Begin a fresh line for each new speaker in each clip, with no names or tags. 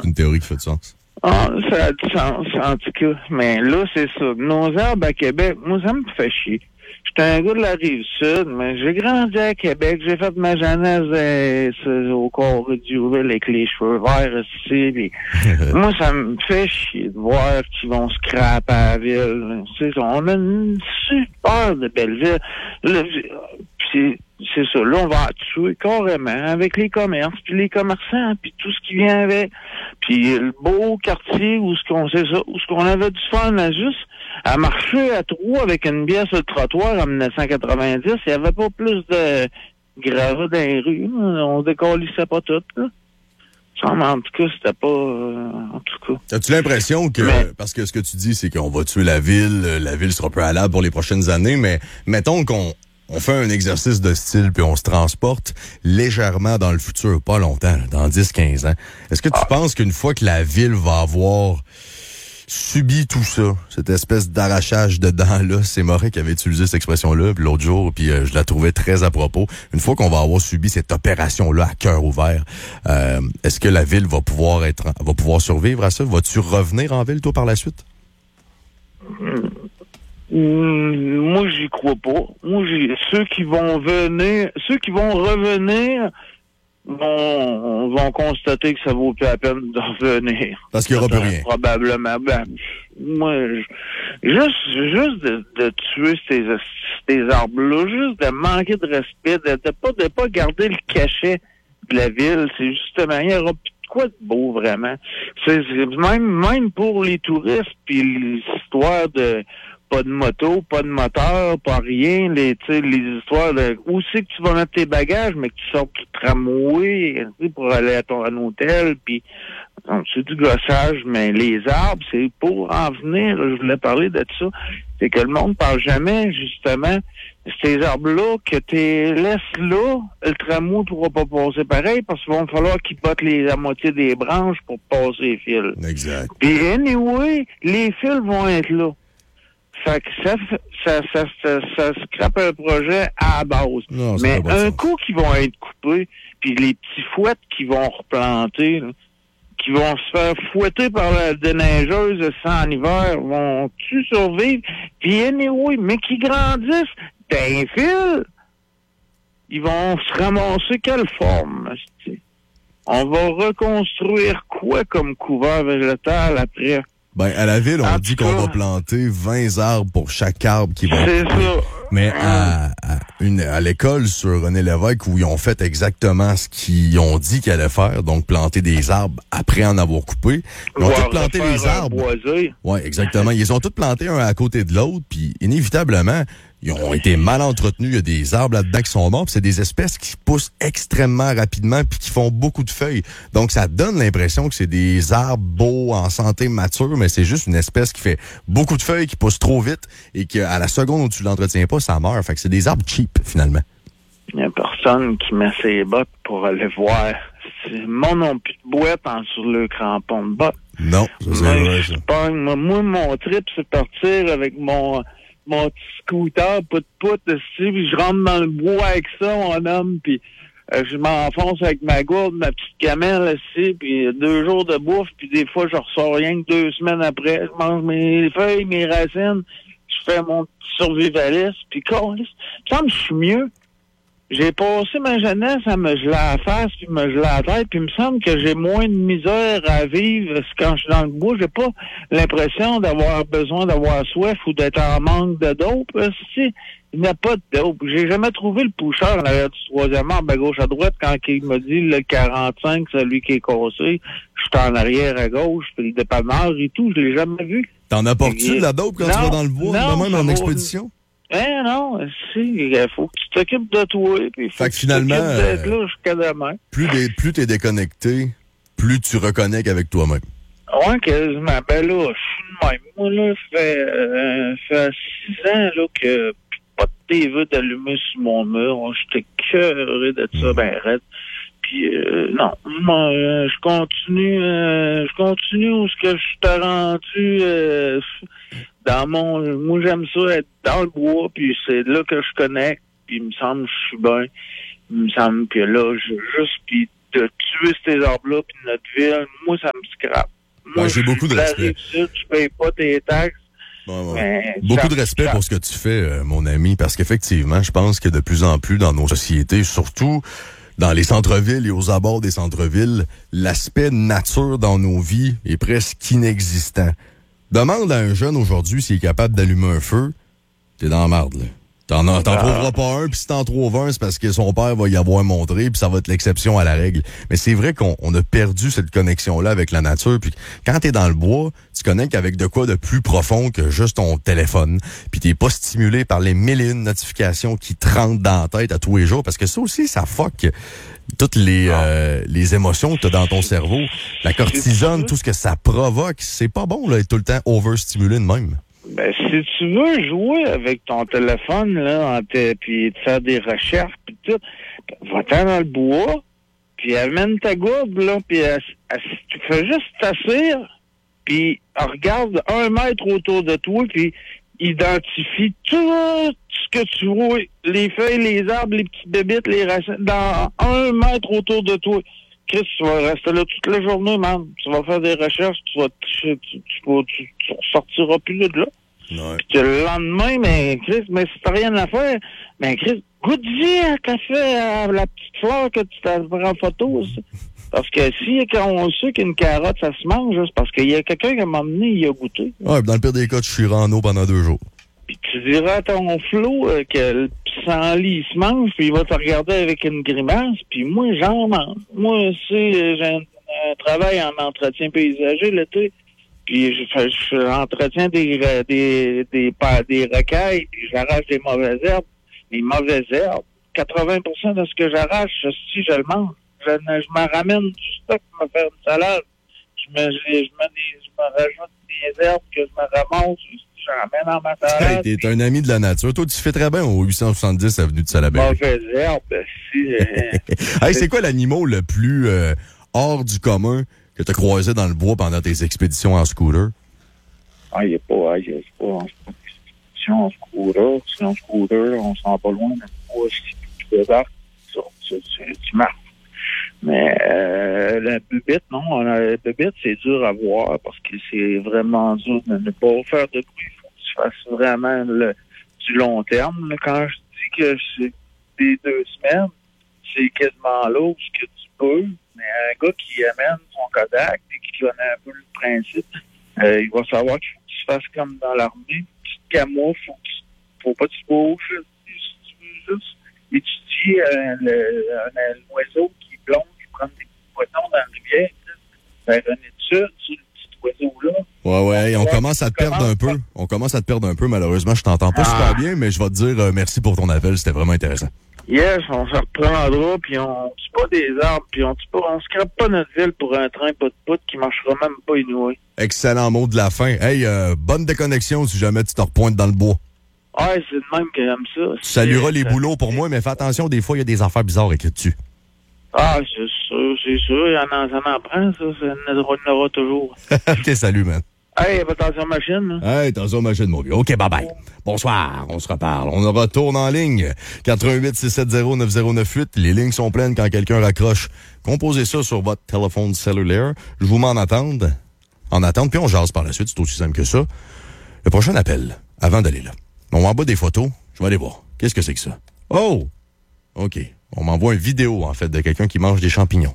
c'est une théorie qui fait du sens.
Ah, ça a du sens, en tout cas. Mais là, c'est ça. Nos arbres à Québec, moi, ça me fait chier. J'étais un gars de la Rive-Sud, mais j'ai grandi à Québec. J'ai fait ma jeunesse au corps du Ville avec les cheveux verts ici. Puis moi, ça me fait chier de voir qu'ils vont scraper à la ville. Tu sais, on a une super de belle ville. Là, puis c'est ça. Là, on va tuer carrément avec les commerces, puis les commerçants, puis tout ce qui vient avec. Puis le beau quartier où ce qu'on avait du fun à juste à marcher à trous avec une bière sur le trottoir en 1990, il n'y avait pas plus de gravats dans les rues. On décollissait pas tout, là. En tout cas, c'était pas... en tout cas.
As-tu l'impression que... Parce que ce que tu dis, c'est qu'on va tuer la ville sera peu halable pour les prochaines années, mais mettons qu'on fait un exercice de style puis on se transporte légèrement dans le futur, pas longtemps, là, dans 10-15 ans. Est-ce que tu penses qu'une fois que la ville va avoir subi tout ça, cette espèce d'arrachage de dents-là, c'est Moret qui avait utilisé cette expression-là puis l'autre jour, puis je la trouvais très à propos. Une fois qu'on va avoir subi cette opération-là à cœur ouvert, est-ce que la ville va pouvoir survivre à ça? Vas-tu revenir en ville, toi, par la suite?
Moi, j'y crois pas. Ceux qui vont revenir vont constater que ça vaut plus la peine de revenir.
Parce qu'il n'y aura plus rien.
Probablement. Moi, juste de tuer ces arbres-là, juste de manquer de respect, de pas garder le cachet de la ville, c'est justement, il n'y aura plus de quoi de beau, vraiment. C'est même pour les touristes, puis l'histoire de pas de moto, pas de moteur, pas rien, les histoires de où c'est que tu vas mettre tes bagages, mais que tu sortes du tramway pour aller à ton hôtel, puis c'est du gossage, mais les arbres, c'est pour en venir, je voulais parler de ça, c'est que le monde parle jamais, justement, ces arbres-là, que tu laisses là, le tramway ne pourra pas passer pareil, parce qu'il va falloir qu'ils bottent la moitié des branches pour passer les fils.
Exact.
Puis anyway, les fils vont être là. Fait que ça scrape un projet à la base.
Non,
mais un coup qui vont être coupés, puis les petits fouettes qui vont replanter, là, qui vont se faire fouetter par la déneigeuse en hiver, vont-tu survivre? Puis anyway, mais qui grandissent d'un fil, ils vont se ramasser quelle forme? On va reconstruire quoi comme couvert végétal après?
Ben, à la ville, on dit qu'on va planter 20 arbres pour chaque arbre qui va...
C'est ça.
Mais à l'école sur René Lévesque, où ils ont fait exactement ce qu'ils ont dit qu'ils allaient faire, donc planter des arbres après en avoir coupé, ils ont tous planté les arbres. Oui, exactement. Ils ont tous planté un à côté de l'autre, puis inévitablement, ils ont été mal entretenus. Il y a des arbres là-dedans qui sont morts, puis c'est des espèces qui poussent extrêmement rapidement puis qui font beaucoup de feuilles. Donc, ça donne l'impression que c'est des arbres beaux, en santé, matures, mais c'est juste une espèce qui fait beaucoup de feuilles, qui pousse trop vite et qu'à la seconde où tu l'entretiens pas, ça meurt. Fait que c'est des arbres cheap, finalement.
Il n'y a personne qui met ses bottes pour aller voir. Moi non plus de boîte sur le crampon de bottes.
Non, ça c'est vrai, ça.
Moi, mon trip, c'est partir avec mon petit scooter, pout-pout, puis je rentre dans le bois avec ça, mon homme, puis je m'enfonce avec ma gourde, ma petite gamelle, ici, puis 2 jours de bouffe, puis des fois, je ressors rien que 2 semaines après. Je mange mes feuilles, mes racines, je fais mon petit survivaliste, puis il me semble que je suis mieux. J'ai passé ma jeunesse à me geler la face, puis me geler la tête, puis il me semble que j'ai moins de misère à vivre quand je suis dans le bois. J'ai pas l'impression d'avoir besoin d'avoir soif ou d'être en manque de dope. Il n'y a pas de dope. J'ai jamais trouvé le poucheur en arrière du 3e arbre à gauche à droite quand il m'a dit le 45, celui qui est cassé. Je suis en arrière à gauche, puis le dépanneur et tout, je l'ai jamais vu.
T'en apportes-tu de la dope quand tu vas dans le bois, même en expédition?
Non, il faut que tu t'occupes de toi, puis
fait que finalement,
d'être là jusqu'à demain.
Plus t'es déconnecté, plus tu reconnectes avec toi-même.
Ouais, quasiment. Ben là, je suis de même. Moi, là, ça fait 6 ans, là, que pas de TV d'allumer sur mon mur. J'étais cœuré de ça, ben raide. Puis, non, moi, je continue où ce que je suis rendu, moi, j'aime ça être dans le bois, puis c'est là que je connecte, puis il me semble que je suis bien. Il me semble que là, puis de tuer ces arbres-là, puis notre ville, moi, ça me scrap.
Moi, j'ai beaucoup de respect.
Tu payes pas tes taxes.
Ouais. Beaucoup de respect pour ce que tu fais, mon ami, parce qu'effectivement, je pense que de plus en plus dans nos sociétés, surtout dans les centres-villes et aux abords des centres-villes, l'aspect nature dans nos vies est presque inexistant. Demande à un jeune aujourd'hui s'il est capable d'allumer un feu, t'es dans la marde, là. T'en trouveras pas un, puis si t'en trouves un, c'est parce que son père va y avoir montré, puis ça va être l'exception à la règle. Mais c'est vrai qu'on a perdu cette connexion-là avec la nature, puis quand t'es dans le bois, tu connectes avec de quoi de plus profond que juste ton téléphone, puis t'es pas stimulé par les 1001 notifications qui te rentrent dans la tête à tous les jours, parce que ça aussi, ça fuck toutes les émotions que t'as dans ton cerveau. La cortisone, tout ce que ça provoque, c'est pas bon, là, être tout le temps overstimulé de même.
Ben, si tu veux jouer avec ton téléphone, là, puis faire des recherches, puis tout, va-t'en dans le bois, puis amène ta gourde, là, puis tu fais juste t'asseoir, puis regarde 1 mètre autour de toi, puis identifie tout ce que tu vois, les feuilles, les arbres, les petites bébites, les racines, dans 1 mètre autour de toi. Chris, tu vas rester là toute la journée, man. Tu vas faire des recherches, tu ressortiras plus de là.
Ouais.
Puis le lendemain, mais Chris, mais si t'as rien à faire, mais Chris, goûte-y à café, à la petite fleur que tu t'as pris en photo. Ça. Parce que si on sait qu'une carotte, ça se mange, c'est parce qu'il y a quelqu'un qui m'a amené, il a goûté.
Ouais, dans le pire des cas, tu chieras en eau pendant 2 jours.
Puis tu diras à ton flot que le pissenlit, il se mange, puis il va te regarder avec une grimace, puis moi, j'en mange. Moi aussi, j'ai un travail en entretien paysager l'été, puis j'entretiens des rocailles, puis j'arrache des mauvaises herbes. Les mauvaises herbes, 80% de ce que j'arrache, si je le mange, je me ramène du stock pour me faire une salade. Je me rajoute des herbes que je me ramasse, je ramène dans ma salade.
Hey, t'es un ami de la nature. Toi, tu fais très bien au 870 avenue de Salaberry.
Mauvaise herbe, si.
Hey, c'est quoi l'animal le plus hors du commun que t'as croisé dans le bois pendant tes expéditions en scooter?
Ah, il n'y a pas en expédition en scooter. Si en scooter, on s'en va pas loin, mais pas si tu débarques, tu marches. Mais la bubette, non. La bubette, c'est dur à voir parce que c'est vraiment dur de ne pas faire de bruit. Il faut que tu fasses vraiment du long terme. Là. Quand je dis que c'est des 2 semaines, c'est quasiment là ce que tu peux. Mais un gars qui amène son Kodak et qui connaît un peu le principe, il va savoir qu'il faut que tu fasses comme dans l'armée. Tu te camoufles, faut pas que tu bouges. Si tu veux juste étudier un oiseau qui plonge, prendre des petits poissons dans la rivière, faire une étude sur le petit oiseau-là.
Ouais, on commence à te perdre un peu. On commence à te perdre un peu, malheureusement. Je t'entends pas super bien, mais je vais te dire merci pour ton appel. C'était vraiment intéressant.
Yes, on se reprendra, puis on tue pas des arbres, puis on scrape pas notre ville pour un train pout-pout qui marchera même pas inouï.
Excellent mot de la fin. Hey, bonne déconnexion si jamais tu te repointes dans le bois.
Ouais, c'est de même que j'aime ça.
Tu salueras les boulots pour moi, mais fais attention, des fois, il y a des affaires bizarres écrites dessus.
Ah, c'est sûr, ça en prend, ça en aura toujours.
OK, salut, man.
Hey, attention machine.
Hey, attention machine, mon vieux. OK, bye-bye. Bonsoir, on se reparle. On retourne en ligne. 88-670-9098. Les lignes sont pleines quand quelqu'un raccroche. Composez ça sur votre téléphone cellulaire. Je vous mets en attente, puis on jase par la suite. C'est aussi simple que ça. Le prochain appel, avant d'aller là. On m'envoie des photos. Je vais aller voir. Qu'est-ce que c'est que ça? Oh! OK. On m'envoie une vidéo, en fait, de quelqu'un qui mange des champignons.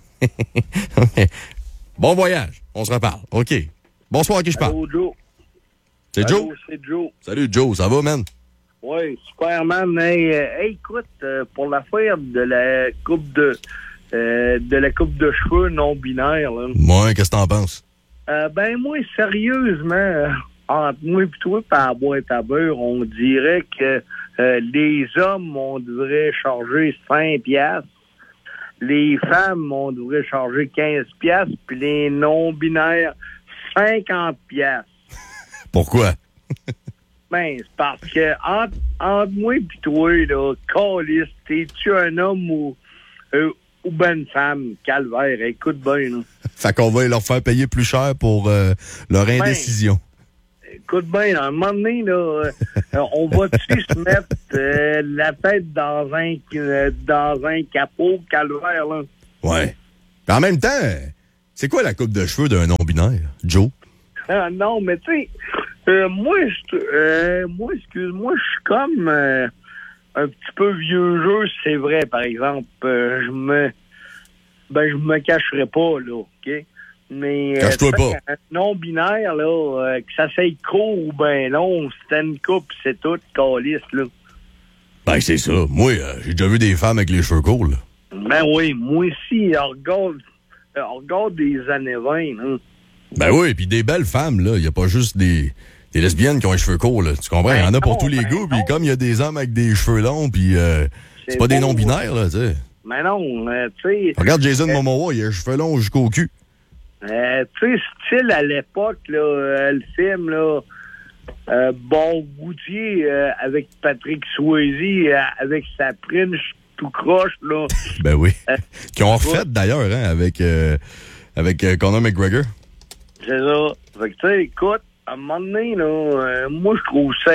Bon voyage. On se reparle. OK. Bonsoir, à qui je parle?
Allô, Joe.
C'est Joe?
C'est Joe.
Salut, Joe. Ça va, man?
Oui, super, man. Hey, écoute, pour l'affaire de la coupe de cheveux non binaire, là.
Ouais, qu'est-ce que t'en penses?
Ben, moi, sérieusement, entre moi et toi, par boîte à beurre, on dirait que les hommes, on devrait charger 5 piastres. Les femmes, on devrait charger 15 piastres. Puis les non-binaires, 50 piastres.
Pourquoi?
Ben, c'est parce que entre moi et toi, là, câlisse, t'es-tu un homme ou ben une femme? Calvaire, écoute bien, là.
Fait qu'on va leur faire payer plus cher pour leur indécision.
Écoute bien, à un moment donné, là, on va-tu se mettre la tête dans un capot, calvaire, là?
Ouais. En même temps, C'est quoi la coupe de cheveux d'un non-binaire, Joe?
Non, mais tu sais, moi, excuse-moi, je suis comme un petit peu vieux jeu, c'est vrai, par exemple. Je me cacherai pas, là, OK? Mais
cache-toi pas.
Un non-binaire, là, que ça soit court ou ben long, c'était une coupe, c'est tout, calice, là.
Ben, c'est ça. Moi, j'ai déjà vu des femmes avec les cheveux courts, là.
Ben oui, moi aussi, regarde des années 20, là.
Ben oui, puis des belles femmes, là. Il n'y a pas juste des lesbiennes qui ont les cheveux courts, là. Tu comprends? Il y en a pour tous les goûts, puis comme il y a des hommes avec des cheveux longs, puis c'est pas des non-binaires, là, tu sais.
Mais non, tu sais...
Regarde Jason Momoa, il a les cheveux longs jusqu'au cul.
Tu sais, style à l'époque, là, le film, là, Bon Goutier avec Patrick Swayze, avec sa prime tout croche, là.
Ben oui. Qui ont refait, d'ailleurs, hein, avec Conor McGregor.
C'est ça. Fait que, tu sais, écoute, à un moment donné, là, moi, je trouve ça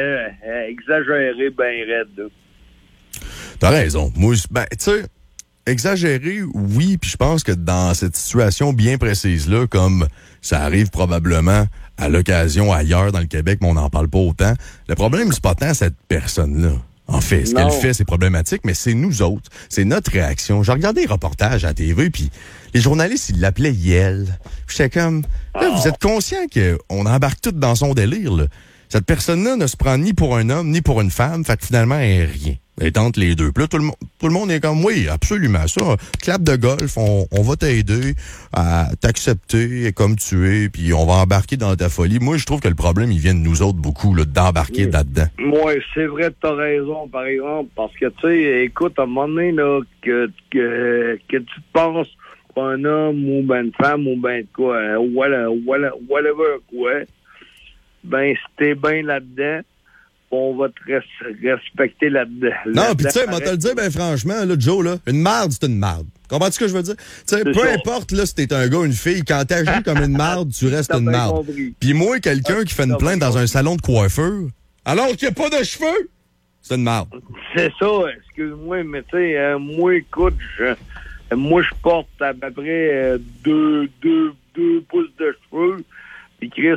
exagéré ben raide, là.
T'as raison. Moi, ben, tu sais, exagéré, oui, puis je pense que dans cette situation bien précise-là, comme ça arrive probablement à l'occasion ailleurs dans le Québec, mais on n'en parle pas autant, le problème, c'est pas tant cette personne-là. En fait, ce qu'elle fait, c'est problématique, mais c'est nous autres. C'est notre réaction. J'ai regardé les reportages à la TV, puis les journalistes, ils l'appelaient Yel. J'étais comme, là, vous êtes conscient qu'on embarque tout dans son délire, là. Cette personne-là ne se prend ni pour un homme, ni pour une femme, fait que finalement, elle est rien. Elle est entre les deux. Puis là, tout le monde est comme, oui, absolument, ça. Clap de golf, on va t'aider à t'accepter comme tu es, puis on va embarquer dans ta folie. Moi, je trouve que le problème, il vient de nous autres beaucoup, là, d'embarquer là-dedans.
Oui, c'est vrai, t'as raison, par exemple, parce que, tu sais, écoute, à un moment donné, là, que tu te penses pas un homme ou ben une femme ou ben quoi, whatever, quoi, ben, si t'es bien là-dedans, on va te respecter là-dedans.
Non, puis tu sais, moi, te le dire, ben franchement, là, Joe, là, une marde, c'est une marde. Comprends-tu ce que je veux dire? Tu sais, peu importe, là, si t'es un gars ou une fille, quand t'agis comme une marde, tu restes une marde. Puis moi, quelqu'un qui fait une plainte dans un salon de coiffeur, alors qu'il n'y a pas de cheveux, c'est une marde.
C'est ça, excuse-moi, mais tu sais, moi, écoute, moi, je porte à peu près 2 pouces de cheveux, puis Chris,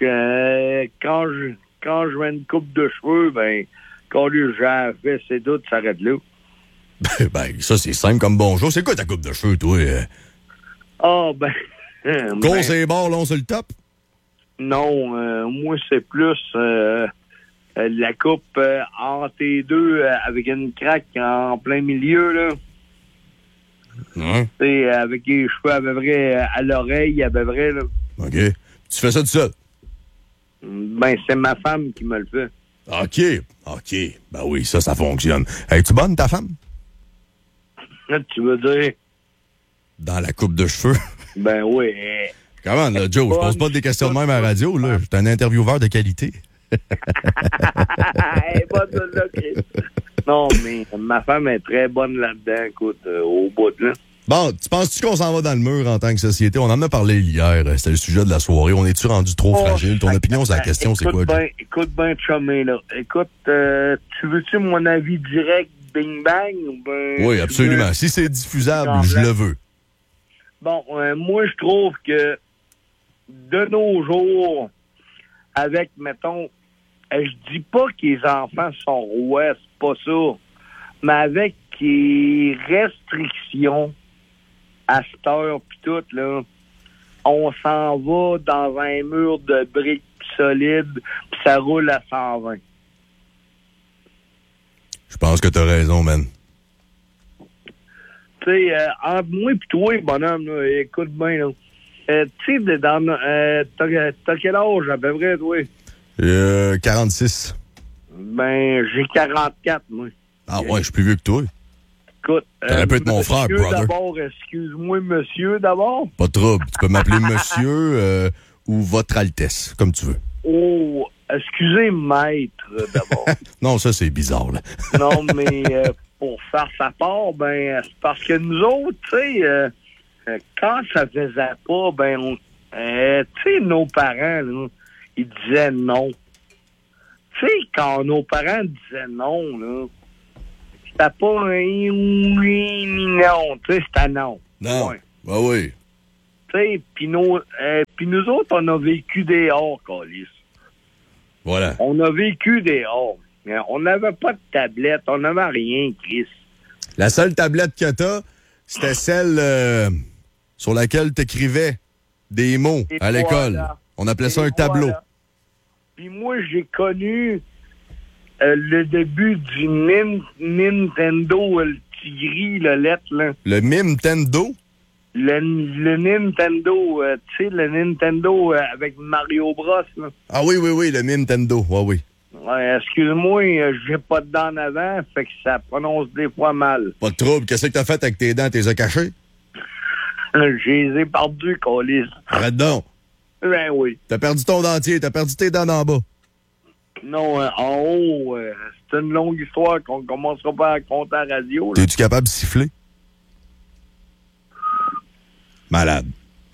quand je mets une coupe de cheveux, ben, quand j'ai fait, c'est tout, ça s'arrête là.
Ben, ça, c'est simple comme bonjour. C'est quoi ta coupe de cheveux, toi?
Ah, ben...
Gros, c'est bord, long sur le top?
Non, moi, c'est plus la coupe entre les deux, avec une craque en plein milieu, là.
Ouais.
Tu sais, avec les cheveux à peu près à l'oreille, à peu près, là.
OK. Tu fais ça tout seul?
Ben, c'est ma femme qui me le fait.
OK. Ben oui, ça fonctionne. Es-tu bonne, ta femme?
Tu veux dire?
Dans la coupe de cheveux?
Ben oui.
Comment, là, Joe? Je pose pas des questions de même à la radio, là. Je suis un intervieweur de qualité.
Non, mais ma femme est très bonne là-dedans, écoute, au bout de là.
Bon, tu penses-tu qu'on s'en va dans le mur en tant que société? On en a parlé hier, c'était le sujet de la soirée. On est-tu rendu trop fragile? Ton opinion sur la question, c'est quoi?
Écoute bien, chumé, là. Écoute, tu veux-tu mon avis direct, bing bang? Ou ben,
oui, absolument. Si c'est diffusable, je le veux.
Bon, moi, je trouve que de nos jours, avec, mettons, je dis pas que les enfants sont rois, c'est pas ça, mais avec les restrictions à cette heure pis tout, là, on s'en va dans un mur de briques solides pis ça roule à 120.
Je pense que t'as raison, man.
Tu sais, entre moi pis toi, bonhomme, là, écoute bien, là. Tu sais, t'as quel âge à peu près, toi?
46.
Ben, j'ai 44, moi.
Ah ouais, je suis plus vieux que toi.
Écoute,
t'aurais pu être mon frère, brother.
D'abord, excuse-moi, monsieur, d'abord.
Pas de trouble. Tu peux m'appeler monsieur ou votre Altesse, comme tu veux.
Oh, excusez, maître, d'abord.
Non, ça, c'est bizarre, là.
Non, mais pour faire sa part, ben, c'est parce que nous autres, tu sais, quand ça faisait pas, ben, tu sais, nos parents, là, ils disaient non. Tu sais, quand nos parents disaient non, là, c'était pas un oui ni non, tu sais, c'était non.
Non.
Ouais.
Ben oui.
Tu
sais, puis nous autres, on a vécu dehors, câlisse.
Voilà.
On a vécu dehors. On n'avait pas de tablette, on n'avait rien, Chris.
La seule tablette que t'as, c'était celle sur laquelle t'écrivais des mots à l'école. Voilà. On appelait ça un tableau. Voilà.
Puis moi, j'ai connu le début du Nintendo, le petit gris, le lettre, là.
Le Nintendo?
Le Nintendo, tu sais, le Nintendo avec Mario Bros, là.
Ah oui, le Nintendo, oui.
Ouais, excuse-moi, j'ai pas de dents en avant, fait que ça prononce des fois mal.
Pas de trouble. Qu'est-ce que t'as fait avec tes dents? T'es as cachées?
Je les ai perdus, câlisse.
Arrête donc.
Ben oui.
T'as perdu ton dentier, t'as perdu tes dents d'en bas.
Non, en haut, c'est une longue histoire qu'on commencera pas à compter à la radio. Là.
T'es-tu capable de siffler? Malade.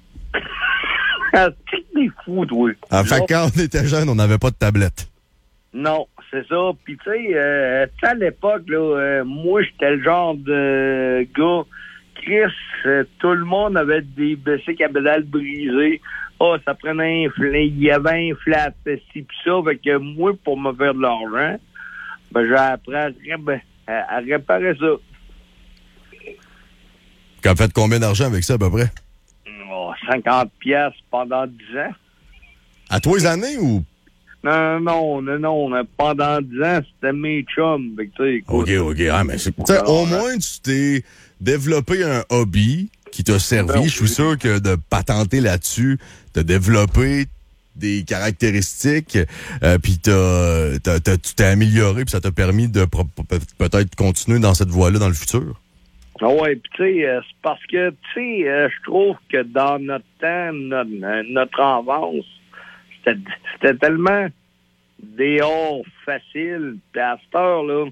T'es fou, toi.
En fait, quand on était jeunes, on n'avait pas de tablette.
Non, c'est ça. Puis, tu sais, à l'époque, là, moi, j'étais le genre de gars... Chris, tout le monde avait des bicycles à pédales brisées. Ça prenait il y avait un flat, ci pis ça. Fait que moi, pour me faire de l'argent, j'ai appris à réparer ça.
T'as fait combien d'argent avec ça, à peu près?
50$ pendant 10 ans.
À tous les années, ou?
Non. Pendant 10 ans, c'était mes chums. Fait que, écoute,
OK. Ah, mais au moins, tu t'es développé un hobby qui t'a servi. Je suis sûr que de patenter là-dessus, t'as développé des caractéristiques, puis tu t'es amélioré, puis ça t'a permis de peut-être continuer dans cette voie-là dans le futur.
Oui, puis tu sais, c'est parce que, tu sais, je trouve que dans notre temps, notre enfance, c'était tellement dehors facile. Puis à cette heure, là,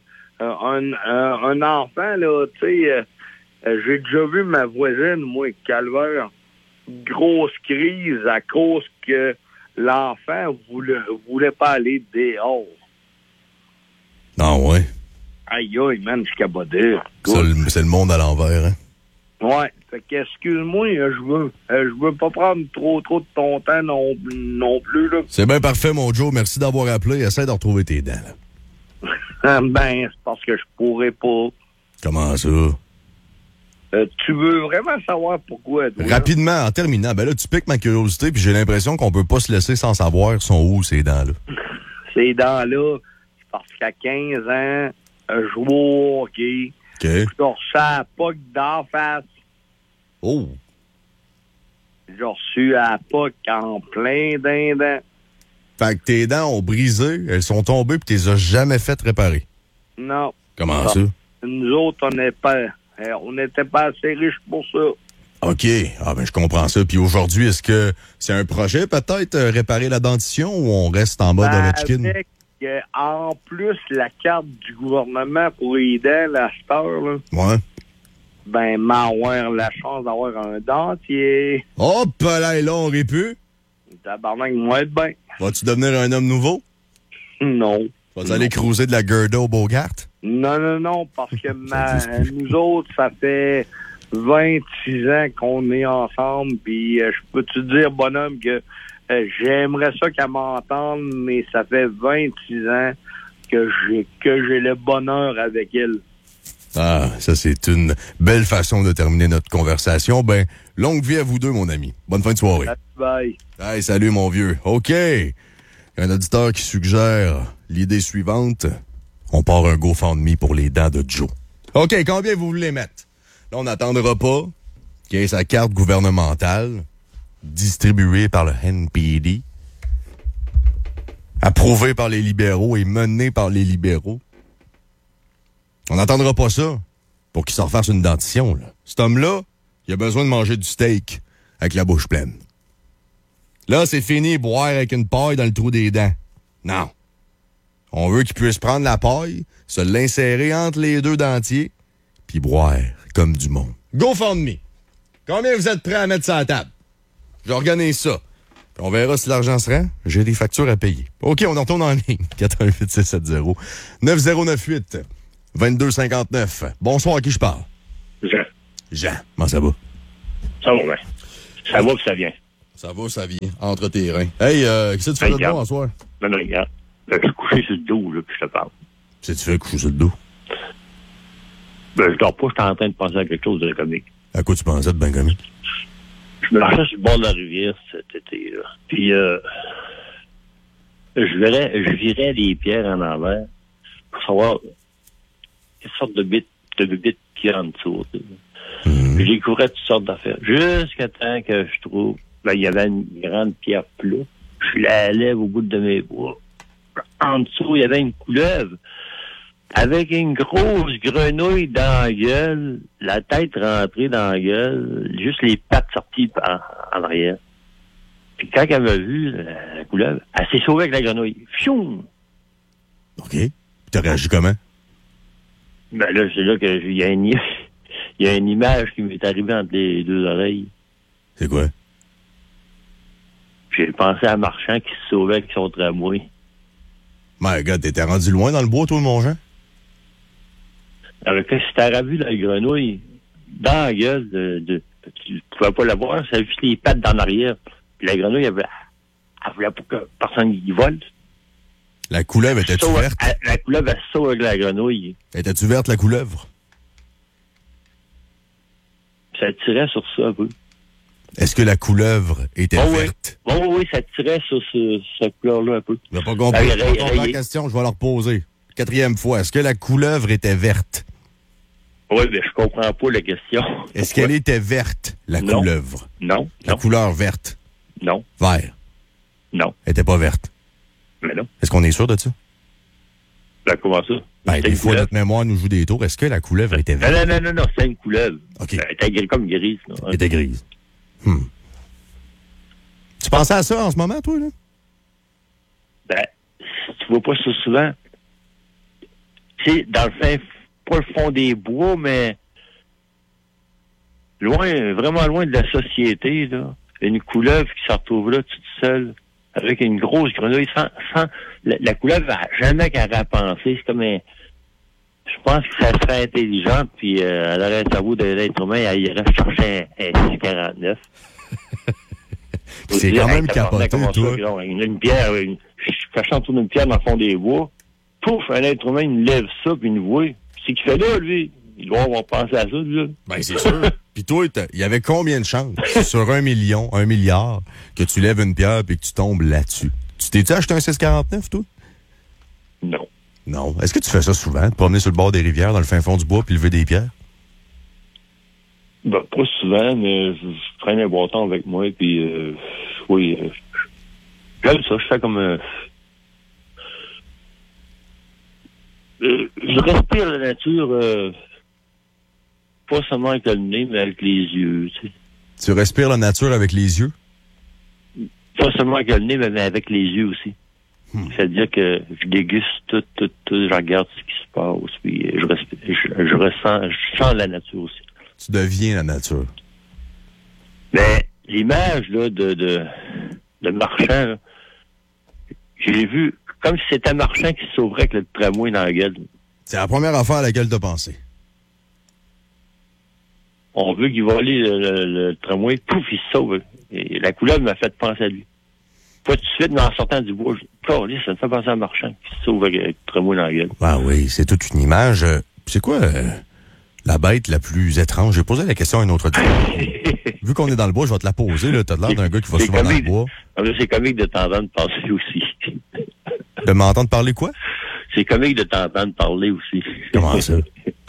un enfant, là, tu sais, j'ai déjà vu ma voisine, moi, Calvaire, grosse crise à cause que l'enfant voulait pas aller dehors.
Non, ouais.
Aïe, man, je cabotais.
C'est le monde à l'envers, hein?
Ouais. Fait que, excuse-moi, je veux pas prendre trop de ton temps non plus, là.
C'est bien parfait, mon Joe. Merci d'avoir appelé. Essaie de retrouver tes dents, là.
Ben, c'est parce que je pourrais pas.
Comment ça?
Tu veux vraiment savoir pourquoi, toi?
Rapidement, en terminant, ben là, tu piques ma curiosité, puis j'ai l'impression qu'on peut pas se laisser sans savoir sont où ces dents-là.
Ces dents-là, c'est parce qu'à 15 ans, je joue au hockey.
OK.
Je reçu à la POC d'en face.
Oh!
J'ai reçu à la POC en plein dindans.
Fait que tes dents ont brisé, elles sont tombées, puis tu les as jamais faites réparer.
Non.
Comment ça?
Nous autres, on n'était pas assez riches pour ça.
OK. Ah ben je comprends ça. Puis aujourd'hui, est-ce que c'est un projet peut-être, réparer la dentition, ou on reste en mode Ovechkin?
Avec, en plus, la carte du gouvernement pour les dents, la star, là.
Ouais.
Ben, m'avoir la chance d'avoir un dentier.
Hop là, on aurait pu.
Tabarnak, moi, être bien.
Vas-tu devenir un homme nouveau?
Non.
Vas-tu aller cruiser de la Gerda au Bogart?
Non, parce que nous autres, ça fait 26 ans qu'on est ensemble, puis je peux te dire, bonhomme, que j'aimerais ça qu'elle m'entende, mais ça fait 26 ans que j'ai le bonheur avec elle.
Ah, ça, c'est une belle façon de terminer notre conversation. Ben, longue vie à vous deux, mon ami. Bonne fin de soirée.
Bye.
Hey, salut, mon vieux. OK. Un auditeur qui suggère l'idée suivante. On part un GoFundMe pour les dents de Joe. OK, combien vous voulez mettre? Là, on n'attendra pas qu'il y ait sa carte gouvernementale distribuée par le NPD, approuvée par les libéraux et menée par les libéraux. On n'attendra pas ça pour qu'il s'en fasse une dentition, là. Cet homme-là, il a besoin de manger du steak avec la bouche pleine. Là, c'est fini, boire avec une paille dans le trou des dents. Non. On veut qu'il puisse prendre la paille, se l'insérer entre les deux dentiers, puis boire comme du monde. GoFundMe. Combien vous êtes prêts à mettre sur la table? J'organise ça. Puis on verra si l'argent se rend. J'ai des factures à payer. OK, on en retourne en ligne. 88-670-9098. 2259. Bonsoir, à qui je parle?
Jean.
Jean, comment ça va?
Ça va bien. Ça va puis ça vient.
Ça va, ça vient. Entre tes reins. Hey, qu'est-ce que tu fais de bon en soir?
Non, regarde. Je suis couché sur le dos, là, puis je te parle.
Qu'est-ce que tu fais coucher sur le dos?
Je dors pas, je suis en train de penser à quelque chose de comique.
À quoi tu pensais de ben comique?
Je me marchais sur le bord de la rivière cet été, là. Puis, je virais les pierres en envers pour savoir quelle sorte de bite qu'il y a en dessous. Puis j'ai découvert toutes sortes d'affaires. Jusqu'à temps que je trouve, il y avait une grande pierre plate. Je la lève au bout de mes bras. En dessous, il y avait une couleuvre avec une grosse grenouille dans la gueule, la tête rentrée dans la gueule, juste les pattes sorties en arrière. Puis quand elle m'a vu, la couleuvre, elle s'est sauvée avec la grenouille. Fium!
OK. Puis t'as réagi comment?
Ben là, c'est là qu'il y a une image qui m'est arrivée entre les deux oreilles.
C'est quoi?
J'ai pensé à un marchand qui se sauvait avec son tramway.
My God, t'étais rendu loin dans le bois, toi, mon Jean?
Alors que si t'aurais vu la grenouille dans la gueule, tu pouvais pas la voir, c'est juste les pattes dans l'arrière. Puis la grenouille, elle voulait pas que personne y vole.
La couleuvre était-tu verte?
La couleuvre, elle se sauve avec la grenouille.
Était-tu verte, la couleuvre?
Ça tirait sur ça un peu.
Est-ce que la couleuvre était verte?
Oui, ça tirait sur cette couleur-là un peu.
Je n'ai pas compris la question, je vais la reposer. 4e fois. Est-ce que la couleuvre était verte?
Oui, mais je comprends pas la question.
Est-ce qu'elle était verte, la couleuvre?
Non.
La couleur verte?
Non.
Vert?
Non.
Elle était pas verte?
Mais non.
Est-ce qu'on est sûr de ça?
Ben, comment ça?
Ben, des fois, notre mémoire nous joue des tours. Est-ce que la couleuvre était verte?
Non, c'est une couleuvre.
OK.
Elle était comme grise. Là.
Elle était grise. Tu pensais à ça en ce moment, toi, là?
Ben, tu vois pas ça souvent. Tu sais, dans le fin, pas le fond des bois, mais loin, vraiment loin de la société, là. Une couleuvre qui se retrouve là toute seule, avec une grosse grenouille, sans la couleuvre n'a jamais qu'à penser. C'est comme un... Je pense que ça serait intelligent, puis elle aurait le cerveau de l'être humain, elle irait chercher un 649.
C'est quand même capoté, toi.
Une pierre, cachant autour d'une pierre dans le fond des bois, pouf, un être humain, il lève ça, puis il nous voit. C'est qu'il fait là, lui. Il doit avoir pensé à ça, lui.
Ben, c'est sûr. Puis toi, il y avait combien de chances sur 1 million, 1 milliard, que tu lèves une pierre et que tu tombes là-dessus? Tu t'es-tu acheté un 649, toi?
Non.
Non. Est-ce que tu fais ça souvent, te promener sur le bord des rivières, dans le fin fond du bois, puis lever des pierres?
Ben, pas souvent, mais je traîne un bâton avec moi, puis oui, j'aime ça, je fais comme... je respire la nature, pas seulement avec le nez, mais avec les yeux, tu sais.
Tu respires la nature avec les yeux?
Pas seulement avec le nez, mais avec les yeux aussi. C'est-à-dire que je déguste tout, je regarde ce qui se passe, puis je respire, je ressens, je sens la nature aussi.
Tu deviens la nature.
Mais l'image là de Marchand, là, j'ai vu comme si c'était Marchand qui se sauverait avec le tramway dans la gueule.
C'est la première affaire à laquelle tu as pensé.
On veut qu'il vole le tramway, pouf, il se sauve. Et la couleur m'a fait penser à lui. Pas tout de suite, mais en sortant du bois, ça me fait penser à Marchand qui se sauve avec le tramway dans la gueule.
Ah oui, c'est toute une image. C'est quoi la bête la plus étrange? J'ai posé la question à un autre fois. Vu qu'on est dans le bois, je vais te la poser. Là. T'as l'air d'un gars qui va souvent dans le bois.
C'est comique de t'entendre parler aussi.
De m'entendre parler quoi?
C'est comique de t'entendre parler aussi.
Comment ça?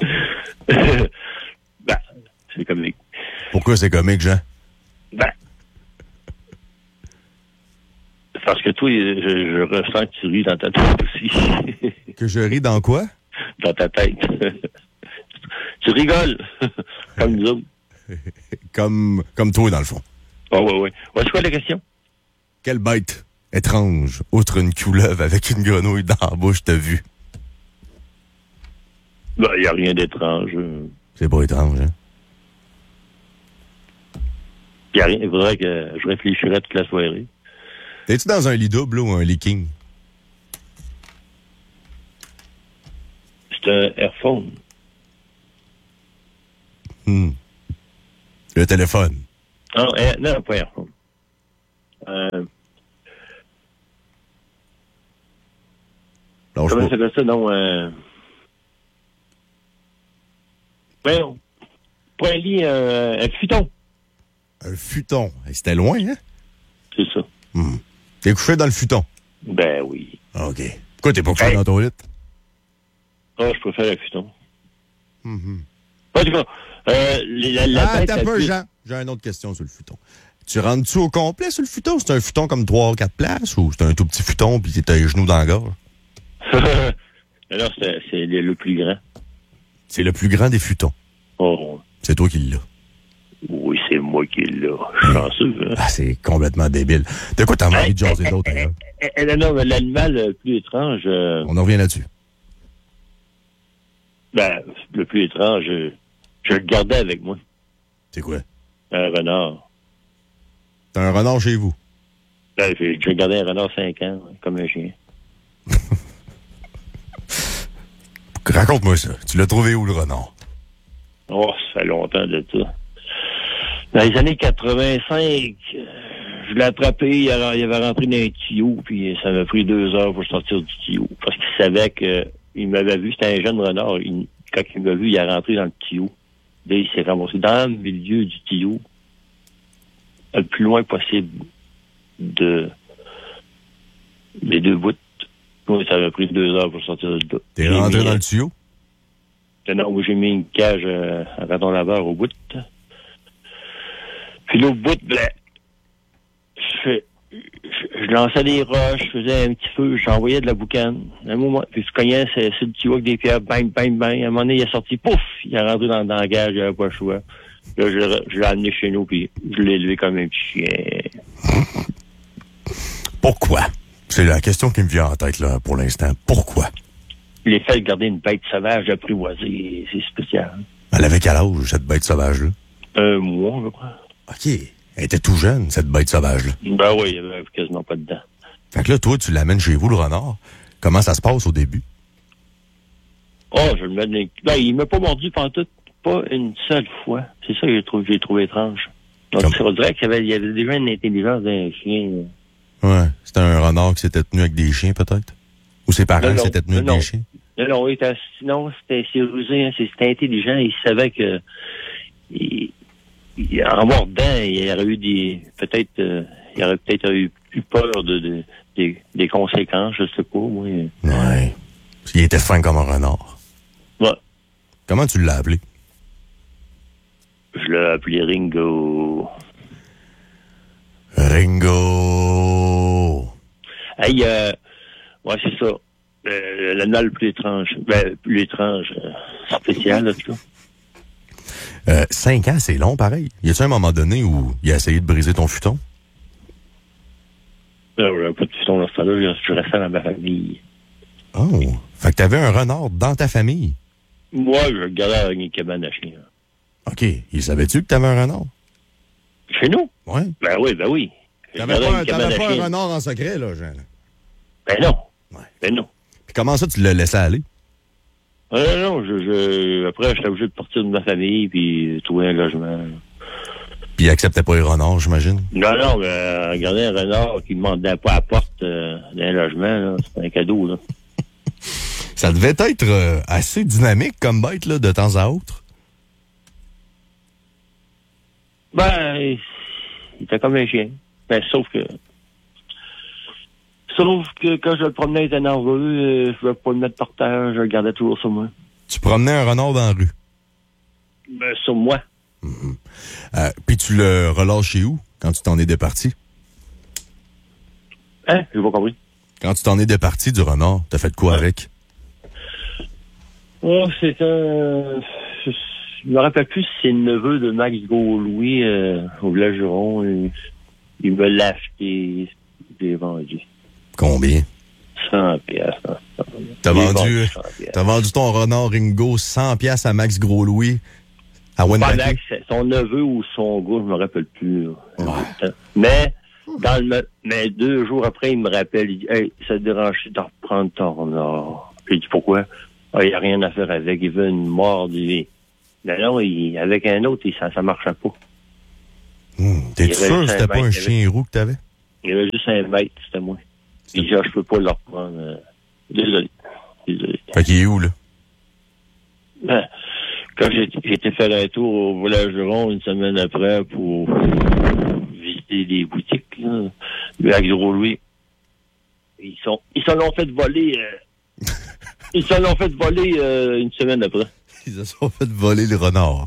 Ben, c'est comique.
Pourquoi c'est comique, Jean?
Ben, parce que toi, je ressens que tu ris dans ta tête aussi.
Que je ris dans quoi?
Dans ta tête. Tu rigoles, comme nous autres.
Comme toi, dans le fond.
Oui. C'est quoi la question?
Quelle bête étrange, outre une couleuvre avec une grenouille dans la bouche, t'as vu?
Ben, il n'y a rien d'étrange.
C'est pas étrange, hein?
Il n'y a rien. Il faudrait que je réfléchirais toute la soirée.
T'es-tu dans un lit double ou un lit king?
C'est un Airphone.
Le téléphone.
Non, pas Airphone. Comment ça s'appelle ça, non? Voyons. Pas un lit, un futon.
Un futon. C'était loin, hein?
C'est ça.
T'es couché dans le futon?
Ben oui.
OK. Pourquoi t'es pas couché dans ton lit?
Je préfère le futon. En tout cas,
t'as peu, Jean. J'ai une autre question sur le futon. Tu rentres-tu au complet sur le futon? C'est un futon comme 3 ou 4 places ou c'est un tout petit futon puis t'as les genoux dans la gorge?
Alors, c'est le plus grand.
C'est le plus grand des futons.
Oh.
C'est toi qui l'as.
Oui, c'est moi qui l'ai. Je suis chanceux. Hein?
Ah, c'est complètement débile. De quoi t'as envie de jaser d'autre, d'ailleurs?
Non, l'animal le plus étrange...
On en revient là-dessus.
Ben, le plus étrange, je le gardais avec moi.
C'est quoi?
Un renard.
T'as un renard chez vous?
Ben, j'ai gardé un renard 5 ans, comme un chien.
Raconte-moi ça. Tu l'as trouvé où, le renard?
Oh, ça fait longtemps de ça. Dans les années 85, je l'ai attrapé, il avait rentré dans un tuyau, puis ça m'a pris 2 heures pour sortir du tuyau. Parce qu'il savait qu'il m'avait vu, c'était un jeune renard. Quand il m'a vu, il est rentré dans le tuyau. Là, il s'est ramassé dans le milieu du tuyau, le plus loin possible des 2 bouts. Moi, ça m'a pris 2 heures pour sortir de là.
T'es rentré dans le tuyau?
Non, moi, j'ai mis une cage à raton laveur au bout. Puis l'autre bout, je lançais des roches, je faisais un petit feu, j'envoyais de la boucane. À un moment, puis je cognais sur le tuyau avec des pierres, bang, bang, bang. À un moment donné, il est sorti, pouf! Il est rentré dans la cage, il n'avait pas le choix. Là, je l'ai amené chez nous, puis je l'ai élevé comme un petit chien.
Pourquoi? C'est la question qui me vient en tête, là, pour l'instant. Pourquoi?
Les fait de garder une bête sauvage apprivoisée, c'est spécial.
Elle avait quel âge, cette bête sauvage-là?
1 mois, je crois.
OK. Elle était tout jeune, cette bête sauvage-là.
Ben oui, il n'y avait quasiment pas de dents.
Fait que là, toi, tu l'amènes chez vous, le renard. Comment ça se passe au début?
Oh, je le mets dans les... Ben, il m'a pas mordu pantoute, pas une seule fois. C'est ça que j'ai trouvé étrange. Donc, on dirait qu'il y avait déjà une intelligence d'un chien.
Ouais. C'était un renard qui s'était tenu avec des chiens, peut-être? Ou ses parents s'étaient tenus avec des chiens?
Non, c'était rusé, hein, c'était intelligent. Il savait que... en mordant, il aurait eu il aurait peut-être eu peur des conséquences, je sais pas, moi.
Ouais. Il était fin comme un renard.
Ouais.
Comment tu l'as appelé?
Je l'ai appelé Ringo.
Ringo!
Hey, ouais, c'est ça. L'animal le plus étrange. Ben, plus étrange, spécial, là, tout ça.
5 ans, c'est long, pareil. Y a-t-il un moment donné où il a essayé de briser ton futon?
J'avais pas de futon dans ce temps-là, je restais dans ma famille.
Oh! Fait que t'avais un renard dans ta famille?
Moi, je regardais avec une cabane à chien.
OK. Il savait-tu que t'avais un renard?
Chez nous?
Ouais.
Ben oui.
T'avais pas un renard en secret, là, Jean?
Ben non.
Ouais.
Ben non.
Puis comment ça, tu l'as laissé aller?
Non, après, j'étais obligé de partir de ma famille puis trouver un logement.
Puis il acceptait pas les renards, j'imagine?
Non, mais regarder un renard qui ne demandait pas à la porte d'un logement, c'est un cadeau, là.
Ça devait être assez dynamique comme bête, là, de temps à autre.
Ben, il était comme un chien. Ben, sauf que quand je le promenais, il était nerveux, je ne pouvais pas le mettre par terre, je le gardais toujours sur moi.
Tu promenais un renard dans la rue?
Ben, sur moi.
Mm-hmm. Puis tu le relâches chez où, quand tu t'en es départi?
Hein? J'ai pas compris.
Quand tu t'en es départi du renard, t'as fait quoi avec?
Oh, c'est un... Je me rappelle plus si c'est le neveu de Max Gros-Louis au village Juron. Il me l'a acheté, je l'ai vendu.
Combien?
100 piastres.
T'as vendu ton renard Ringo 100 piastres à Max Gros-Louis à Wendaké?
Pas Max, son neveu ou son gars, je me rappelle plus.
Ouais.
Mais 2 jours après, il me rappelle, il dit « Hey, ça te dérange de reprendre ton renard? » J'ai dit « Pourquoi? » Il n'y a rien à faire avec, il veut une mort du... Non, avec un autre, ça marchait pas.
T'es sûr que c'était pas un chien roux que t'avais?
Il y avait juste un maître, c'était moi. Et genre, je peux pas le reprendre. Désolé.
Fait qu'il est où, là?
Quand j'ai été faire un tour au village de Ronde une semaine après pour visiter des boutiques, là, lui avec Gros-Louis, ils s'en l'ont fait voler. Ils s'en l'ont fait voler une semaine après.
Ils se sont fait voler le renard.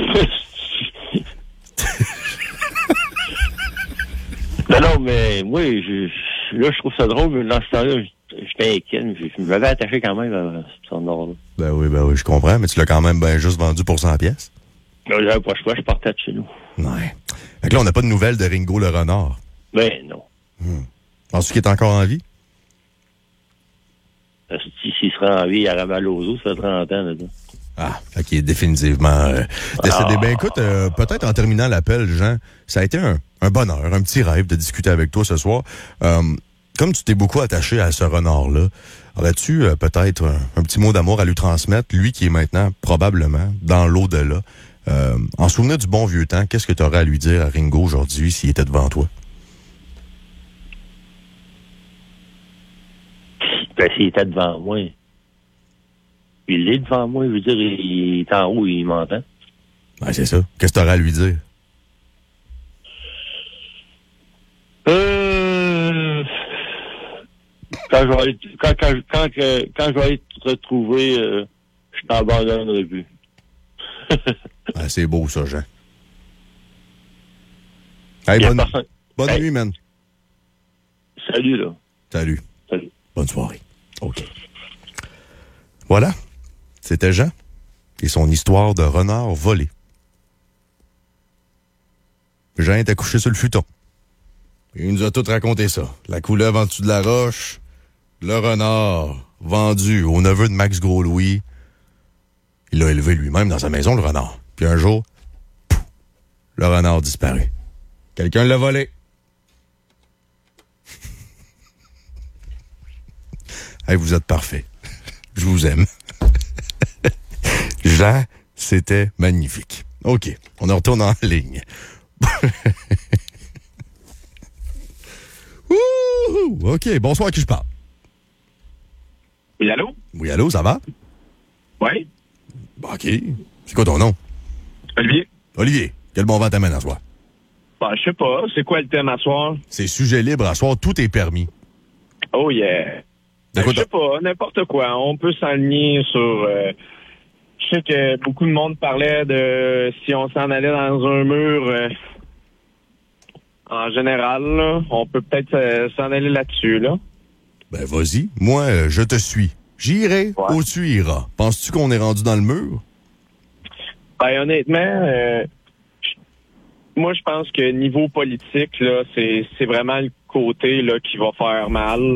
Non, mais moi, je trouve ça drôle, mais dans ce temps-là, j'étais inquiet. Je m'avais attaché quand même à ce renard-là.
Ben oui, je comprends, mais tu l'as quand même juste vendu pour 100 pièces.
Là, j'avais pas le choix, je partais de chez nous.
Ouais. Fait que là, on n'a pas de nouvelles de Ringo le renard.
Ben non.
Penses-tu qu'il est encore en vie?
S'il serait en vie, il aurait mal aux os, ça fait 30 ans, là.
Ah, fait qu'il est définitivement décédé. Ben écoute, peut-être en terminant l'appel, Jean, ça a été un bonheur, un petit rêve de discuter avec toi ce soir. Comme tu t'es beaucoup attaché à ce renard-là, aurais-tu peut-être un petit mot d'amour à lui transmettre, lui qui est maintenant probablement dans l'au-delà? En souvenir du bon vieux temps, qu'est-ce que tu aurais à lui dire à Ringo aujourd'hui s'il était devant toi?
Ben, s'il était devant moi. Il est devant moi, je veux dire, il est en haut, il m'entend.
Ben, c'est ça. Qu'est-ce que tu aurais à lui dire?
Quand je vais être retrouvé, je t'abandonnerai plus.
Ben, c'est beau, ça, Jean. Hey, bonne nuit, man.
Salut, là.
Salut. Bonne soirée. OK. Voilà. C'était Jean et son histoire de renard volé. Jean était couché sur le futon. Il nous a tout raconté ça. La couleuvre en dessous de la roche, le renard vendu au neveu de Max Gros-Louis. Il l'a élevé lui-même dans sa maison, le renard. Puis un jour, le renard disparu. Quelqu'un l'a volé. Hey, vous êtes parfait. Je vous aime. Jean, c'était magnifique. OK, on en retourne en ligne. OK, bonsoir, à qui je parle?
Oui, allô?
Oui, allô, ça va?
Oui.
OK. C'est quoi ton nom?
Olivier.
Olivier, quel bon vent t'amène à soir?
Ben, je sais pas. C'est quoi le thème à soir?
C'est sujet libre à soir, tout est permis.
Oh yeah. Ben, je sais pas, n'importe quoi. On peut s'aligner sur... je sais que beaucoup de monde parlait de si on s'en allait dans un mur... en général, là, on peut peut-être s'en aller là-dessus, là.
Ben, vas-y. Moi, je te suis. J'irai où tu iras. Penses-tu qu'on est rendu dans le mur?
Ben, honnêtement, moi, je pense que niveau politique, là, c'est vraiment le côté, là, qui va faire mal.